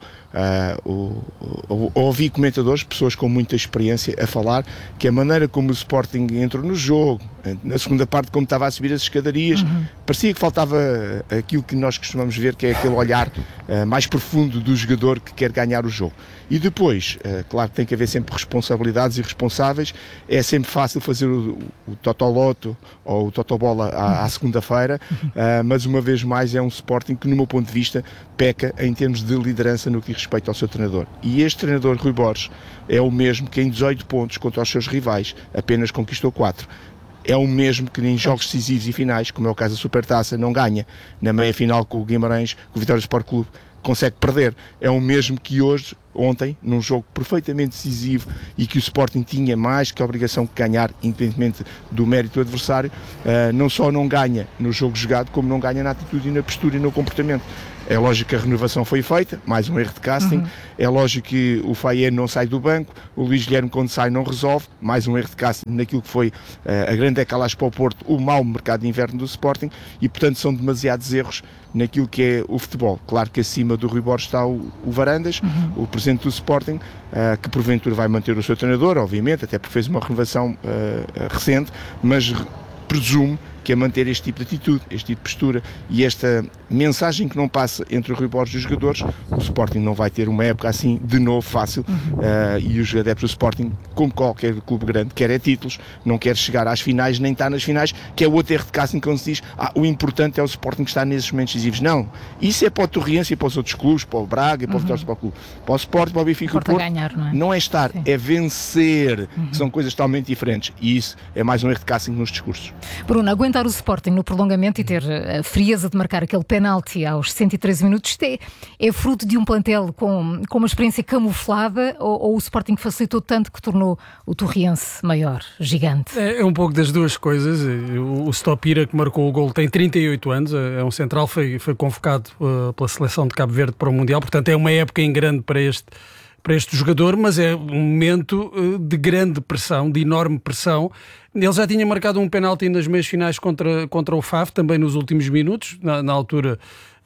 Ouvi comentadores, pessoas com muita experiência, a falar que a maneira como o Sporting entrou no jogo, na segunda parte, como estava a subir as escadarias, parecia que faltava aquilo que nós costumamos ver, que é aquele olhar mais profundo do jogador que quer ganhar o jogo. E depois, claro que tem que haver sempre responsabilidades e responsáveis. É sempre fácil fazer o Totoloto ou o Totobola à segunda-feira, mas uma vez mais é um Sporting que, no meu ponto de vista, peca em termos de liderança no que diz respeito ao seu treinador. E este treinador, Rui Borges, é o mesmo que em 18 pontos contra os seus rivais apenas conquistou 4. É o mesmo que em jogos decisivos e finais, como é o caso da Supertaça, não ganha. Na meia-final com o Guimarães, com o Vitória Sport Clube, consegue perder. É o mesmo que hoje, ontem, num jogo perfeitamente decisivo e que o Sporting tinha mais que a obrigação de ganhar, independentemente do mérito do adversário, não só não ganha no jogo jogado, como não ganha na atitude e na postura e no comportamento. É lógico que a renovação foi feita, mais um erro de casting. É lógico que o Faye não sai do banco, o Luís Guilherme, quando sai, não resolve, mais um erro de casting naquilo que foi a grande decalagem para o Porto, o mau mercado de inverno do Sporting, e portanto são demasiados erros naquilo que é o futebol. Claro que acima do Rui Borges está o Varandas, o presidente do Sporting, que porventura vai manter o seu treinador, obviamente, até porque fez uma renovação recente, mas presumo que a manter este tipo de atitude, este tipo de postura e esta mensagem que não passa entre o Rui Borges e os jogadores, o Sporting não vai ter uma época assim de novo fácil, e os adeptos do Sporting, como qualquer clube grande, quer títulos, não quer chegar às finais, nem estar nas finais, que é o outro erro de casting quando se diz o importante é o Sporting estar nesses momentos decisivos. Não, isso é para o Torriense e para os outros clubes, para o Braga e para o Vitória Sport Clube, para o Sporting, para o Benfica e o Porto, ganhar, não é estar, é vencer, que são coisas totalmente diferentes, e isso é mais um erro de casting nos discursos. Bruno, aguentar o Sporting no prolongamento e ter a frieza de marcar aquele penalti aos 113 minutos, é fruto de um plantel com uma experiência camuflada, ou o Sporting facilitou tanto que tornou o Torriense maior, gigante? É um pouco das duas coisas. O Stopira, que marcou o gol, tem 38 anos, é um central, foi convocado pela seleção de Cabo Verde para o Mundial, portanto é uma época em grande para este jogador, mas é um momento de grande pressão, de enorme pressão. Ele já tinha marcado um penalti nas meias finais contra o FAF, também nos últimos minutos. Na altura,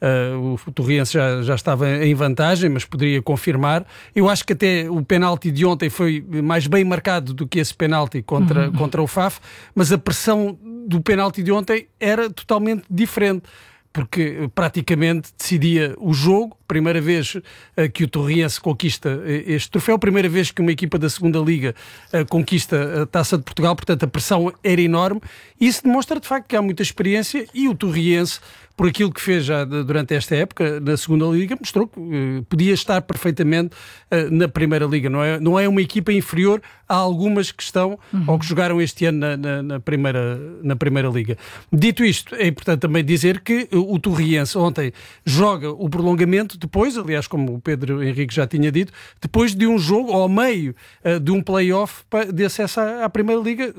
o Torriense já estava em vantagem, mas poderia confirmar. Eu acho que até o penalti de ontem foi mais bem marcado do que esse penalti contra o FAF, mas a pressão do penalti de ontem era totalmente diferente, porque praticamente decidia o jogo. Primeira vez que o Torriense conquista este troféu, primeira vez que uma equipa da segunda Liga conquista a Taça de Portugal, portanto a pressão era enorme. Isso demonstra de facto que há muita experiência, e o Torriense, por aquilo que fez já durante esta época na segunda Liga, mostrou que podia estar perfeitamente na primeira Liga. Não é uma equipa inferior a algumas que estão ou que jogaram este ano na primeira Liga. Dito isto, é importante também dizer que o Torriense ontem joga o prolongamento depois, aliás, como o Pedro Henrique já tinha dito, depois de um jogo, ao meio de um play-off de acesso à Primeira Liga.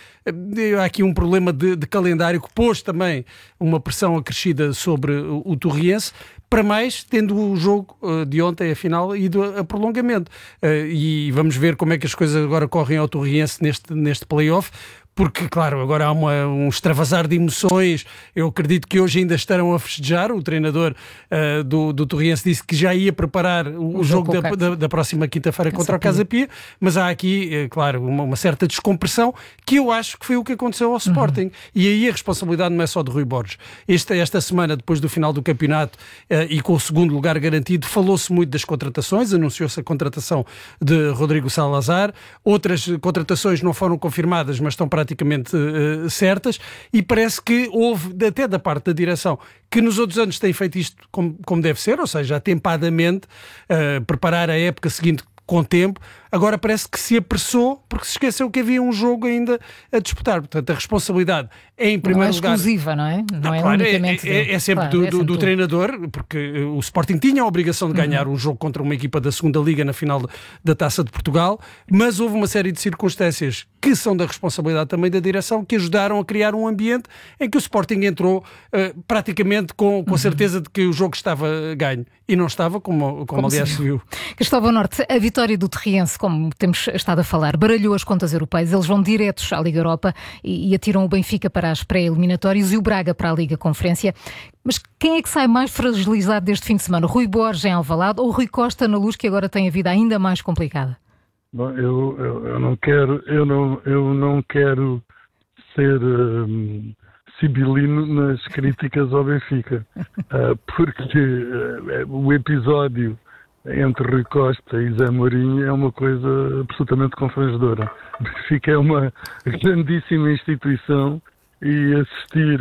Há aqui um problema de calendário que pôs também uma pressão acrescida sobre o Torriense, para mais tendo o jogo de ontem, a final, ido a prolongamento. E vamos ver como é que as coisas agora correm ao Torriense neste play-off, porque, claro, agora há um extravasar de emoções. Eu acredito que hoje ainda estarão a festejar. O treinador do Torriense disse que já ia preparar o jogo da próxima quinta-feira contra o Casa Pia, mas há aqui, claro, uma certa descompressão, que eu acho que foi o que aconteceu ao Sporting. E aí a responsabilidade não é só de Rui Borges. Esta semana, depois do final do campeonato e com o segundo lugar garantido, falou-se muito das contratações, anunciou-se a contratação de Rodrigo Salazar, outras contratações não foram confirmadas, mas estão praticamente certas, e parece que houve, até da parte da direção, que nos outros anos tem feito isto como deve ser, ou seja, atempadamente, preparar a época seguinte com tempo. Agora parece que se apressou porque se esqueceu que havia um jogo ainda a disputar. Portanto, a responsabilidade é em primeiro lugar... Não é exclusiva, não é? Não é claro, unicamente... É sempre do treinador, porque o Sporting tinha a obrigação de ganhar um jogo contra uma equipa da segunda Liga na final da Taça de Portugal, mas houve uma série de circunstâncias que são da responsabilidade também da direção, que ajudaram a criar um ambiente em que o Sporting entrou praticamente com a certeza de que o jogo estava ganho. E não estava, como aliás se viu. Cristóvão Norte, a vitória do Torriense Ajax, como temos estado a falar, baralhou as contas europeias. Eles vão diretos à Liga Europa e atiram o Benfica para as pré-eliminatórias e o Braga para a Liga Conferência. Mas quem é que sai mais fragilizado deste fim de semana? Rui Borges em Alvalade ou Rui Costa na Luz, que agora tem a vida ainda mais complicada? Bom, eu não quero ser sibilino nas críticas ao Benfica, porque o episódio entre Rui Costa e Zé Mourinho é uma coisa absolutamente confrangedora. O Benfica é uma grandíssima instituição e assistir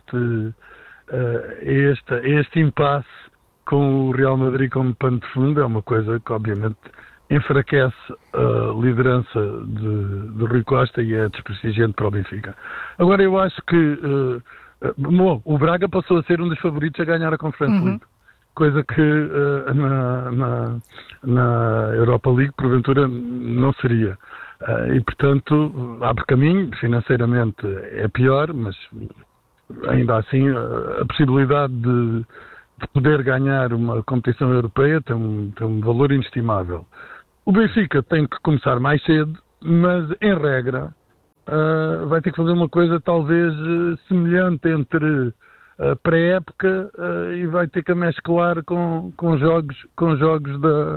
a este impasse com o Real Madrid como pano de fundo é uma coisa que obviamente enfraquece a liderança de Rui Costa e é desprestigiante para o Benfica. Agora eu acho que o Braga passou a ser um dos favoritos a ganhar a Conference League, coisa que na Europa League porventura não seria. E portanto abre caminho, financeiramente é pior, mas ainda assim a possibilidade de poder ganhar uma competição europeia tem um valor inestimável. O Benfica tem que começar mais cedo, mas em regra vai ter que fazer uma coisa talvez semelhante entre a pré-época e vai ter que mesclar com jogos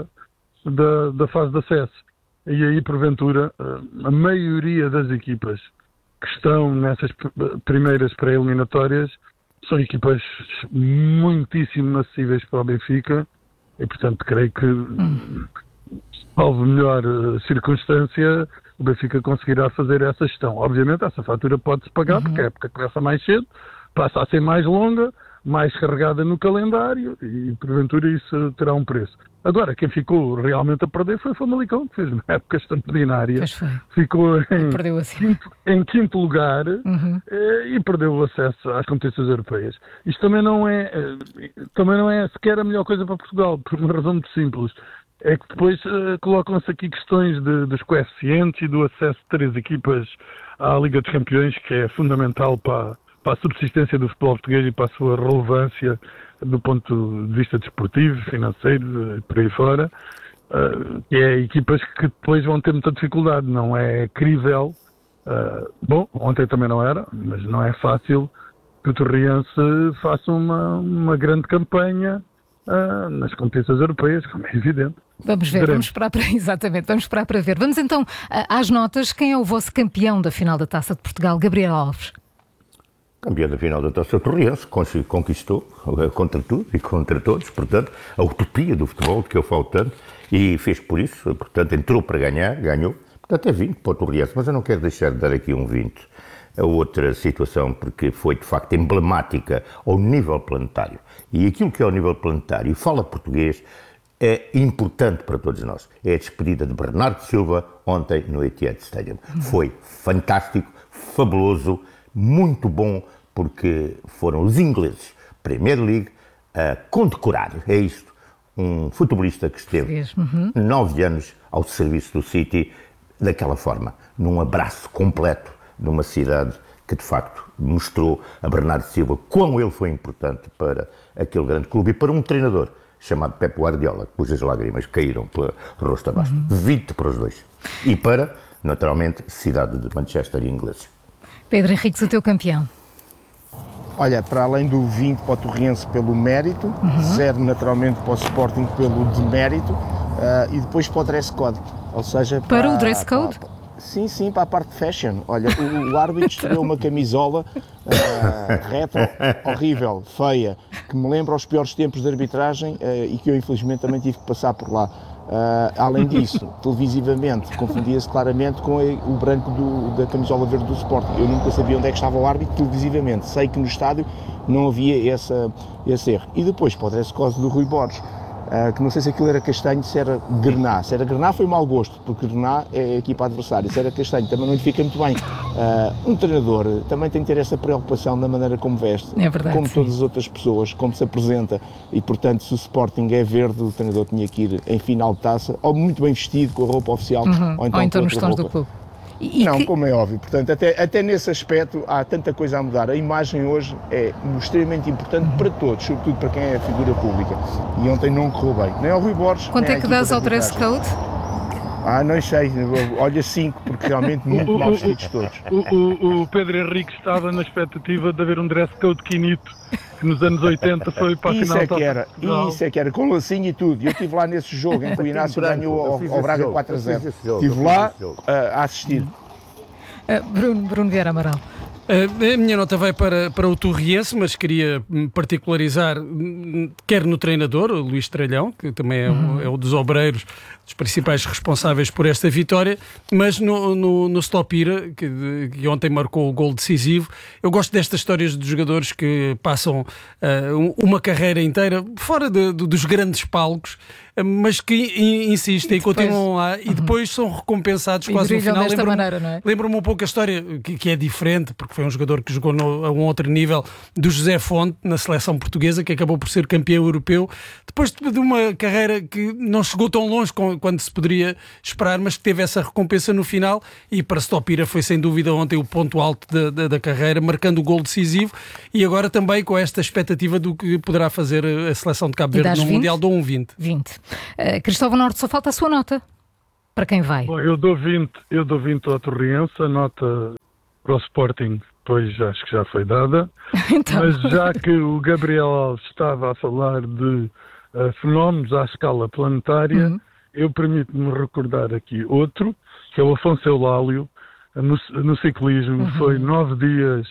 da fase de acesso. E aí, porventura, a maioria das equipas que estão nessas primeiras pré-eliminatórias são equipas muitíssimo acessíveis para o Benfica e, portanto, creio que, salvo melhor circunstância, o Benfica conseguirá fazer essa gestão. Obviamente, essa fatura pode-se pagar, porque a época começa mais cedo, passa a ser mais longa, mais carregada no calendário e, porventura, isso terá um preço. Agora, quem ficou realmente a perder foi o Famalicão, que fez uma época extraordinária. Ficou em quinto lugar e perdeu o acesso às competições europeias. Isto também não é sequer a melhor coisa para Portugal, por uma razão muito simples. É que depois colocam-se aqui questões dos coeficientes e do acesso de 3 equipas à Liga dos Campeões, que é fundamental para a subsistência do futebol português e para a sua relevância do ponto de vista desportivo, financeiro, por aí fora, que é equipas que depois vão ter muita dificuldade. Não é crível. Bom, ontem também não era, mas não é fácil que o Torriense faça uma grande campanha nas competições europeias, como é evidente. Vamos ver, vamos esperar para ver. Vamos então às notas. Quem é o vosso campeão da final da Taça de Portugal? Gabriel Alves. Campeão da final da Taça Torriense, conquistou contra tudo e contra todos, portanto, a utopia do futebol que eu falo tanto, e fez por isso, portanto, entrou para ganhar, ganhou, portanto é 20 para o Torriense, mas eu não quero deixar de dar aqui um 20 a outra situação, porque foi de facto emblemática ao nível planetário, e aquilo que é ao nível planetário, e fala português, é importante para todos nós. É a despedida de Bernardo Silva ontem no Etihad Stadium. Foi fantástico, fabuloso, muito bom, porque foram os ingleses, Premier League, a condecorar, é isto, um futebolista que esteve 9 anos ao serviço do City, daquela forma, num abraço completo, numa cidade que de facto mostrou a Bernardo Silva quão ele foi importante para aquele grande clube e para um treinador chamado Pep Guardiola, cujas lágrimas caíram pela rosto abaixo. 20 para os dois. E para, naturalmente, cidade de Manchester e ingleses. Pedro Henriques, o teu campeão. Olha, para além do 20 para o Torriense pelo mérito, 0 naturalmente para o Sporting pelo demérito e depois para o dress code. Ou seja, para o dress code? Sim, para a parte de fashion. Olha, o árbitro estreou uma camisola retro, horrível, feia, que me lembra os piores tempos de arbitragem e que eu infelizmente também tive que passar por lá. Além disso, televisivamente, confundia-se claramente com o branco da camisola verde do Sporting. Eu nunca sabia onde é que estava o árbitro televisivamente. Sei que no estádio não havia esse erro. E depois, para o dress code do Rui Borges, que não sei se aquilo era castanho, se era grená. Se era grená foi mau gosto, porque grená é a equipa adversária. Se era castanho também não lhe fica muito bem. Um treinador também tem que ter essa preocupação da maneira como veste, como todas as outras pessoas, como se apresenta. E portanto, se o Sporting é verde, o treinador tinha que ir em final de taça, ou muito bem vestido, com a roupa oficial, ou então nos tons do clube. Como é óbvio. Portanto, até nesse aspecto há tanta coisa a mudar. A imagem hoje é extremamente importante para todos, sobretudo para quem é figura pública. E ontem não correu bem. Nem ao Rui Borges. Quanto é que dás ao dress code? Não sei, olha 5, porque realmente muito mal vestidos todos. O Pedro Henrique estava na expectativa de haver um dress code quinito, que nos anos 80 foi para a final. Isso é que era, com lacinho e tudo. Eu estive lá nesse jogo em que o Inácio ganhou ao Braga 4-0. Estive lá a assistir. Bruno Vieira Amaral. A minha nota vai para o Torriense, mas queria particularizar, quer no treinador, o Luís Tralhão, que também é um dos obreiros, dos principais responsáveis por esta vitória, mas no Stopira, que ontem marcou o gol decisivo. Eu gosto destas histórias dos jogadores que passam uma carreira inteira fora dos grandes palcos, mas que insistem e continuam lá e depois são recompensados quase no final. Lembro-me um pouco a história que é diferente, porque foi um jogador que jogou a um outro nível, do José Fonte na seleção portuguesa, que acabou por ser campeão europeu, depois de uma carreira que não chegou tão longe quando se poderia esperar, mas que teve essa recompensa no final. E para Stopira foi sem dúvida ontem o ponto alto da carreira, marcando o gol decisivo, e agora também com esta expectativa do que poderá fazer a seleção de Cabo Verde no Mundial. Dou um 20. Cristóvão Norte, só falta a sua nota. Para quem vai? Bom, eu dou 20 ao Torriense, a nota para o Sporting, pois acho que já foi dada. Então... Mas já que o Gabriel Alves estava a falar de fenómenos à escala planetária, eu permito-me recordar aqui outro, que é o Afonso Eulálio, no ciclismo. Foi 9 dias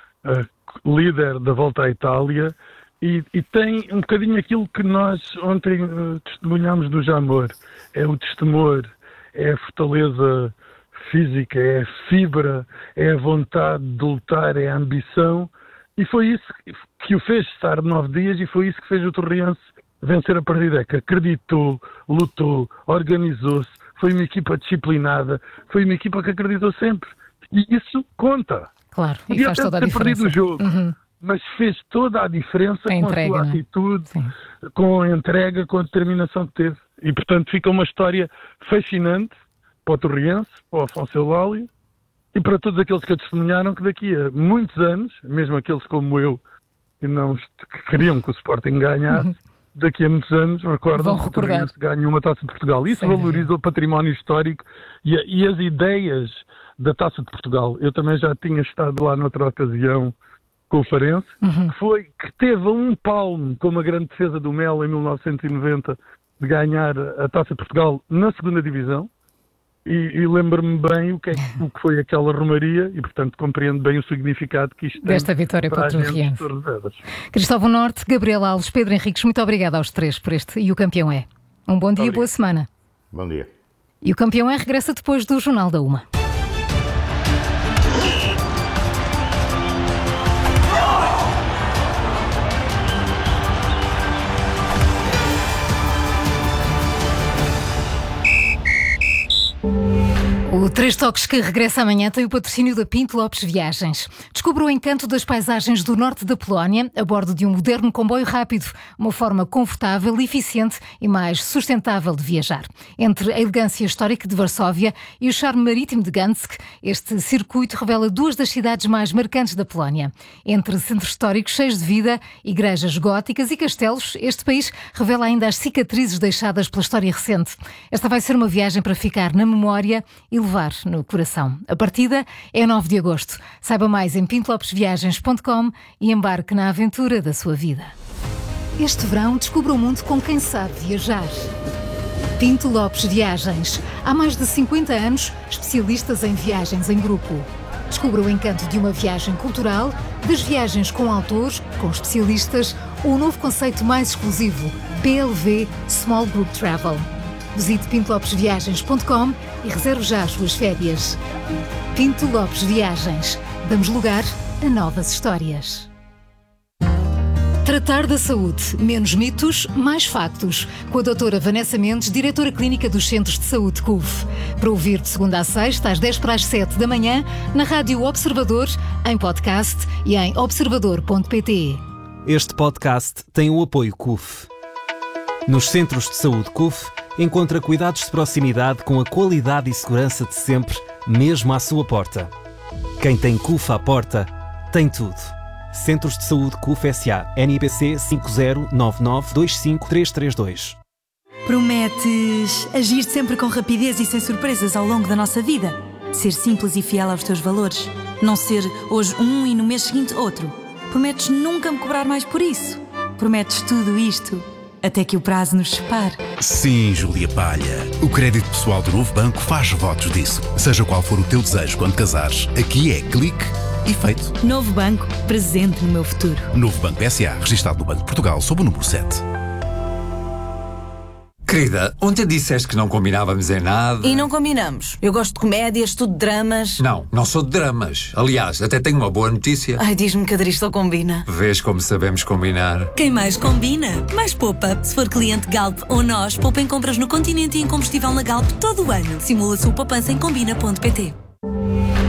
líder da Volta à Itália. E tem um bocadinho aquilo que nós ontem testemunhámos do Jamor. É o destemor, é a fortaleza física, é a fibra, é a vontade de lutar, é a ambição. E foi isso que o fez estar 9 dias e foi isso que fez o Torriense vencer a partida. Que acreditou, lutou, organizou-se, foi uma equipa disciplinada, foi uma equipa que acreditou sempre. E isso conta. Claro, e faz toda a diferença. Perdido o jogo. Mas fez toda a diferença com a sua atitude, com a entrega, com a determinação que teve. E, portanto, fica uma história fascinante para o Torriense, para o Afonso Eulálio e para todos aqueles que a testemunharam, que daqui a muitos anos, mesmo aqueles como eu, que queriam que o Sporting ganhasse, daqui a muitos anos recordam que o Torriense ganhou uma Taça de Portugal. Isso valoriza o património histórico e as ideias da Taça de Portugal. Eu também já tinha estado lá noutra ocasião, com o Farense, que teve um palmo como a grande defesa do Mel em 1990 de ganhar a Taça de Portugal na segunda divisão, e lembro-me bem o que foi aquela romaria e, portanto, compreendo bem o significado que isto tem desta vitória para o Torriense. Cristóvão Norte, Gabriel Alves, Pedro Henriques, muito obrigado aos três por este E o Campeão é. Um bom dia, boa semana. Bom dia. E o Campeão é regressa depois do Jornal da Uma. O Três Toques, que regressa amanhã, tem o patrocínio da Pinto Lopes Viagens. Descubra o encanto das paisagens do norte da Polónia a bordo de um moderno comboio rápido, uma forma confortável, eficiente e mais sustentável de viajar. Entre a elegância histórica de Varsóvia e o charme marítimo de Gdansk, este circuito revela duas das cidades mais marcantes da Polónia. Entre centros históricos cheios de vida, igrejas góticas e castelos, este país revela ainda as cicatrizes deixadas pela história recente. Esta vai ser uma viagem para ficar na memória e levar no coração. A partida é 9 de agosto. Saiba mais em pintolopesviagens.com e embarque na aventura da sua vida. Este verão, descubra o mundo com quem sabe viajar. Pinto Lopes Viagens. Há mais de 50 anos, especialistas em viagens em grupo. Descubra o encanto de uma viagem cultural, das viagens com autores, com especialistas, ou o novo conceito mais exclusivo, PLV Small Group Travel. Visite pintolopesviagens.com e reserve já as suas férias. Pinto Lopes Viagens. Damos lugar a novas histórias. Tratar da saúde. Menos mitos, mais factos. Com a doutora Vanessa Mendes, diretora clínica dos Centros de Saúde CUF. Para ouvir de segunda a sexta, às 10:07 da manhã, na Rádio Observador, em podcast e em observador.pt. Este podcast tem o apoio CUF. Nos Centros de Saúde CUF, encontra cuidados de proximidade com a qualidade e segurança de sempre, mesmo à sua porta. Quem tem CUF à porta, tem tudo. Centros de Saúde CUF S.A. NIBC 5099253332. Prometes agir sempre com rapidez e sem surpresas ao longo da nossa vida? Ser simples e fiel aos teus valores? Não ser hoje um e no mês seguinte outro? Prometes nunca me cobrar mais por isso? Prometes tudo isto até que o prazo nos separe? Sim, Júlia Palha. O crédito pessoal do Novo Banco faz votos disso. Seja qual for o teu desejo quando casares, aqui é clique e feito. Novo Banco, presente no meu futuro. Novo Banco SA, registado no Banco de Portugal, sob o número 7. Querida, ontem disseste que não combinávamos em nada. E não combinamos. Eu gosto de comédias, tu de dramas. Não sou de dramas. Aliás, até tenho uma boa notícia. Ai, diz-me que a Dristel combina. Vês como sabemos combinar. Quem mais combina, mais poupa. Se for cliente Galp ou nós, poupa em compras no Continente e em combustível na Galp todo o ano. Simula a sua poupança em combina.pt.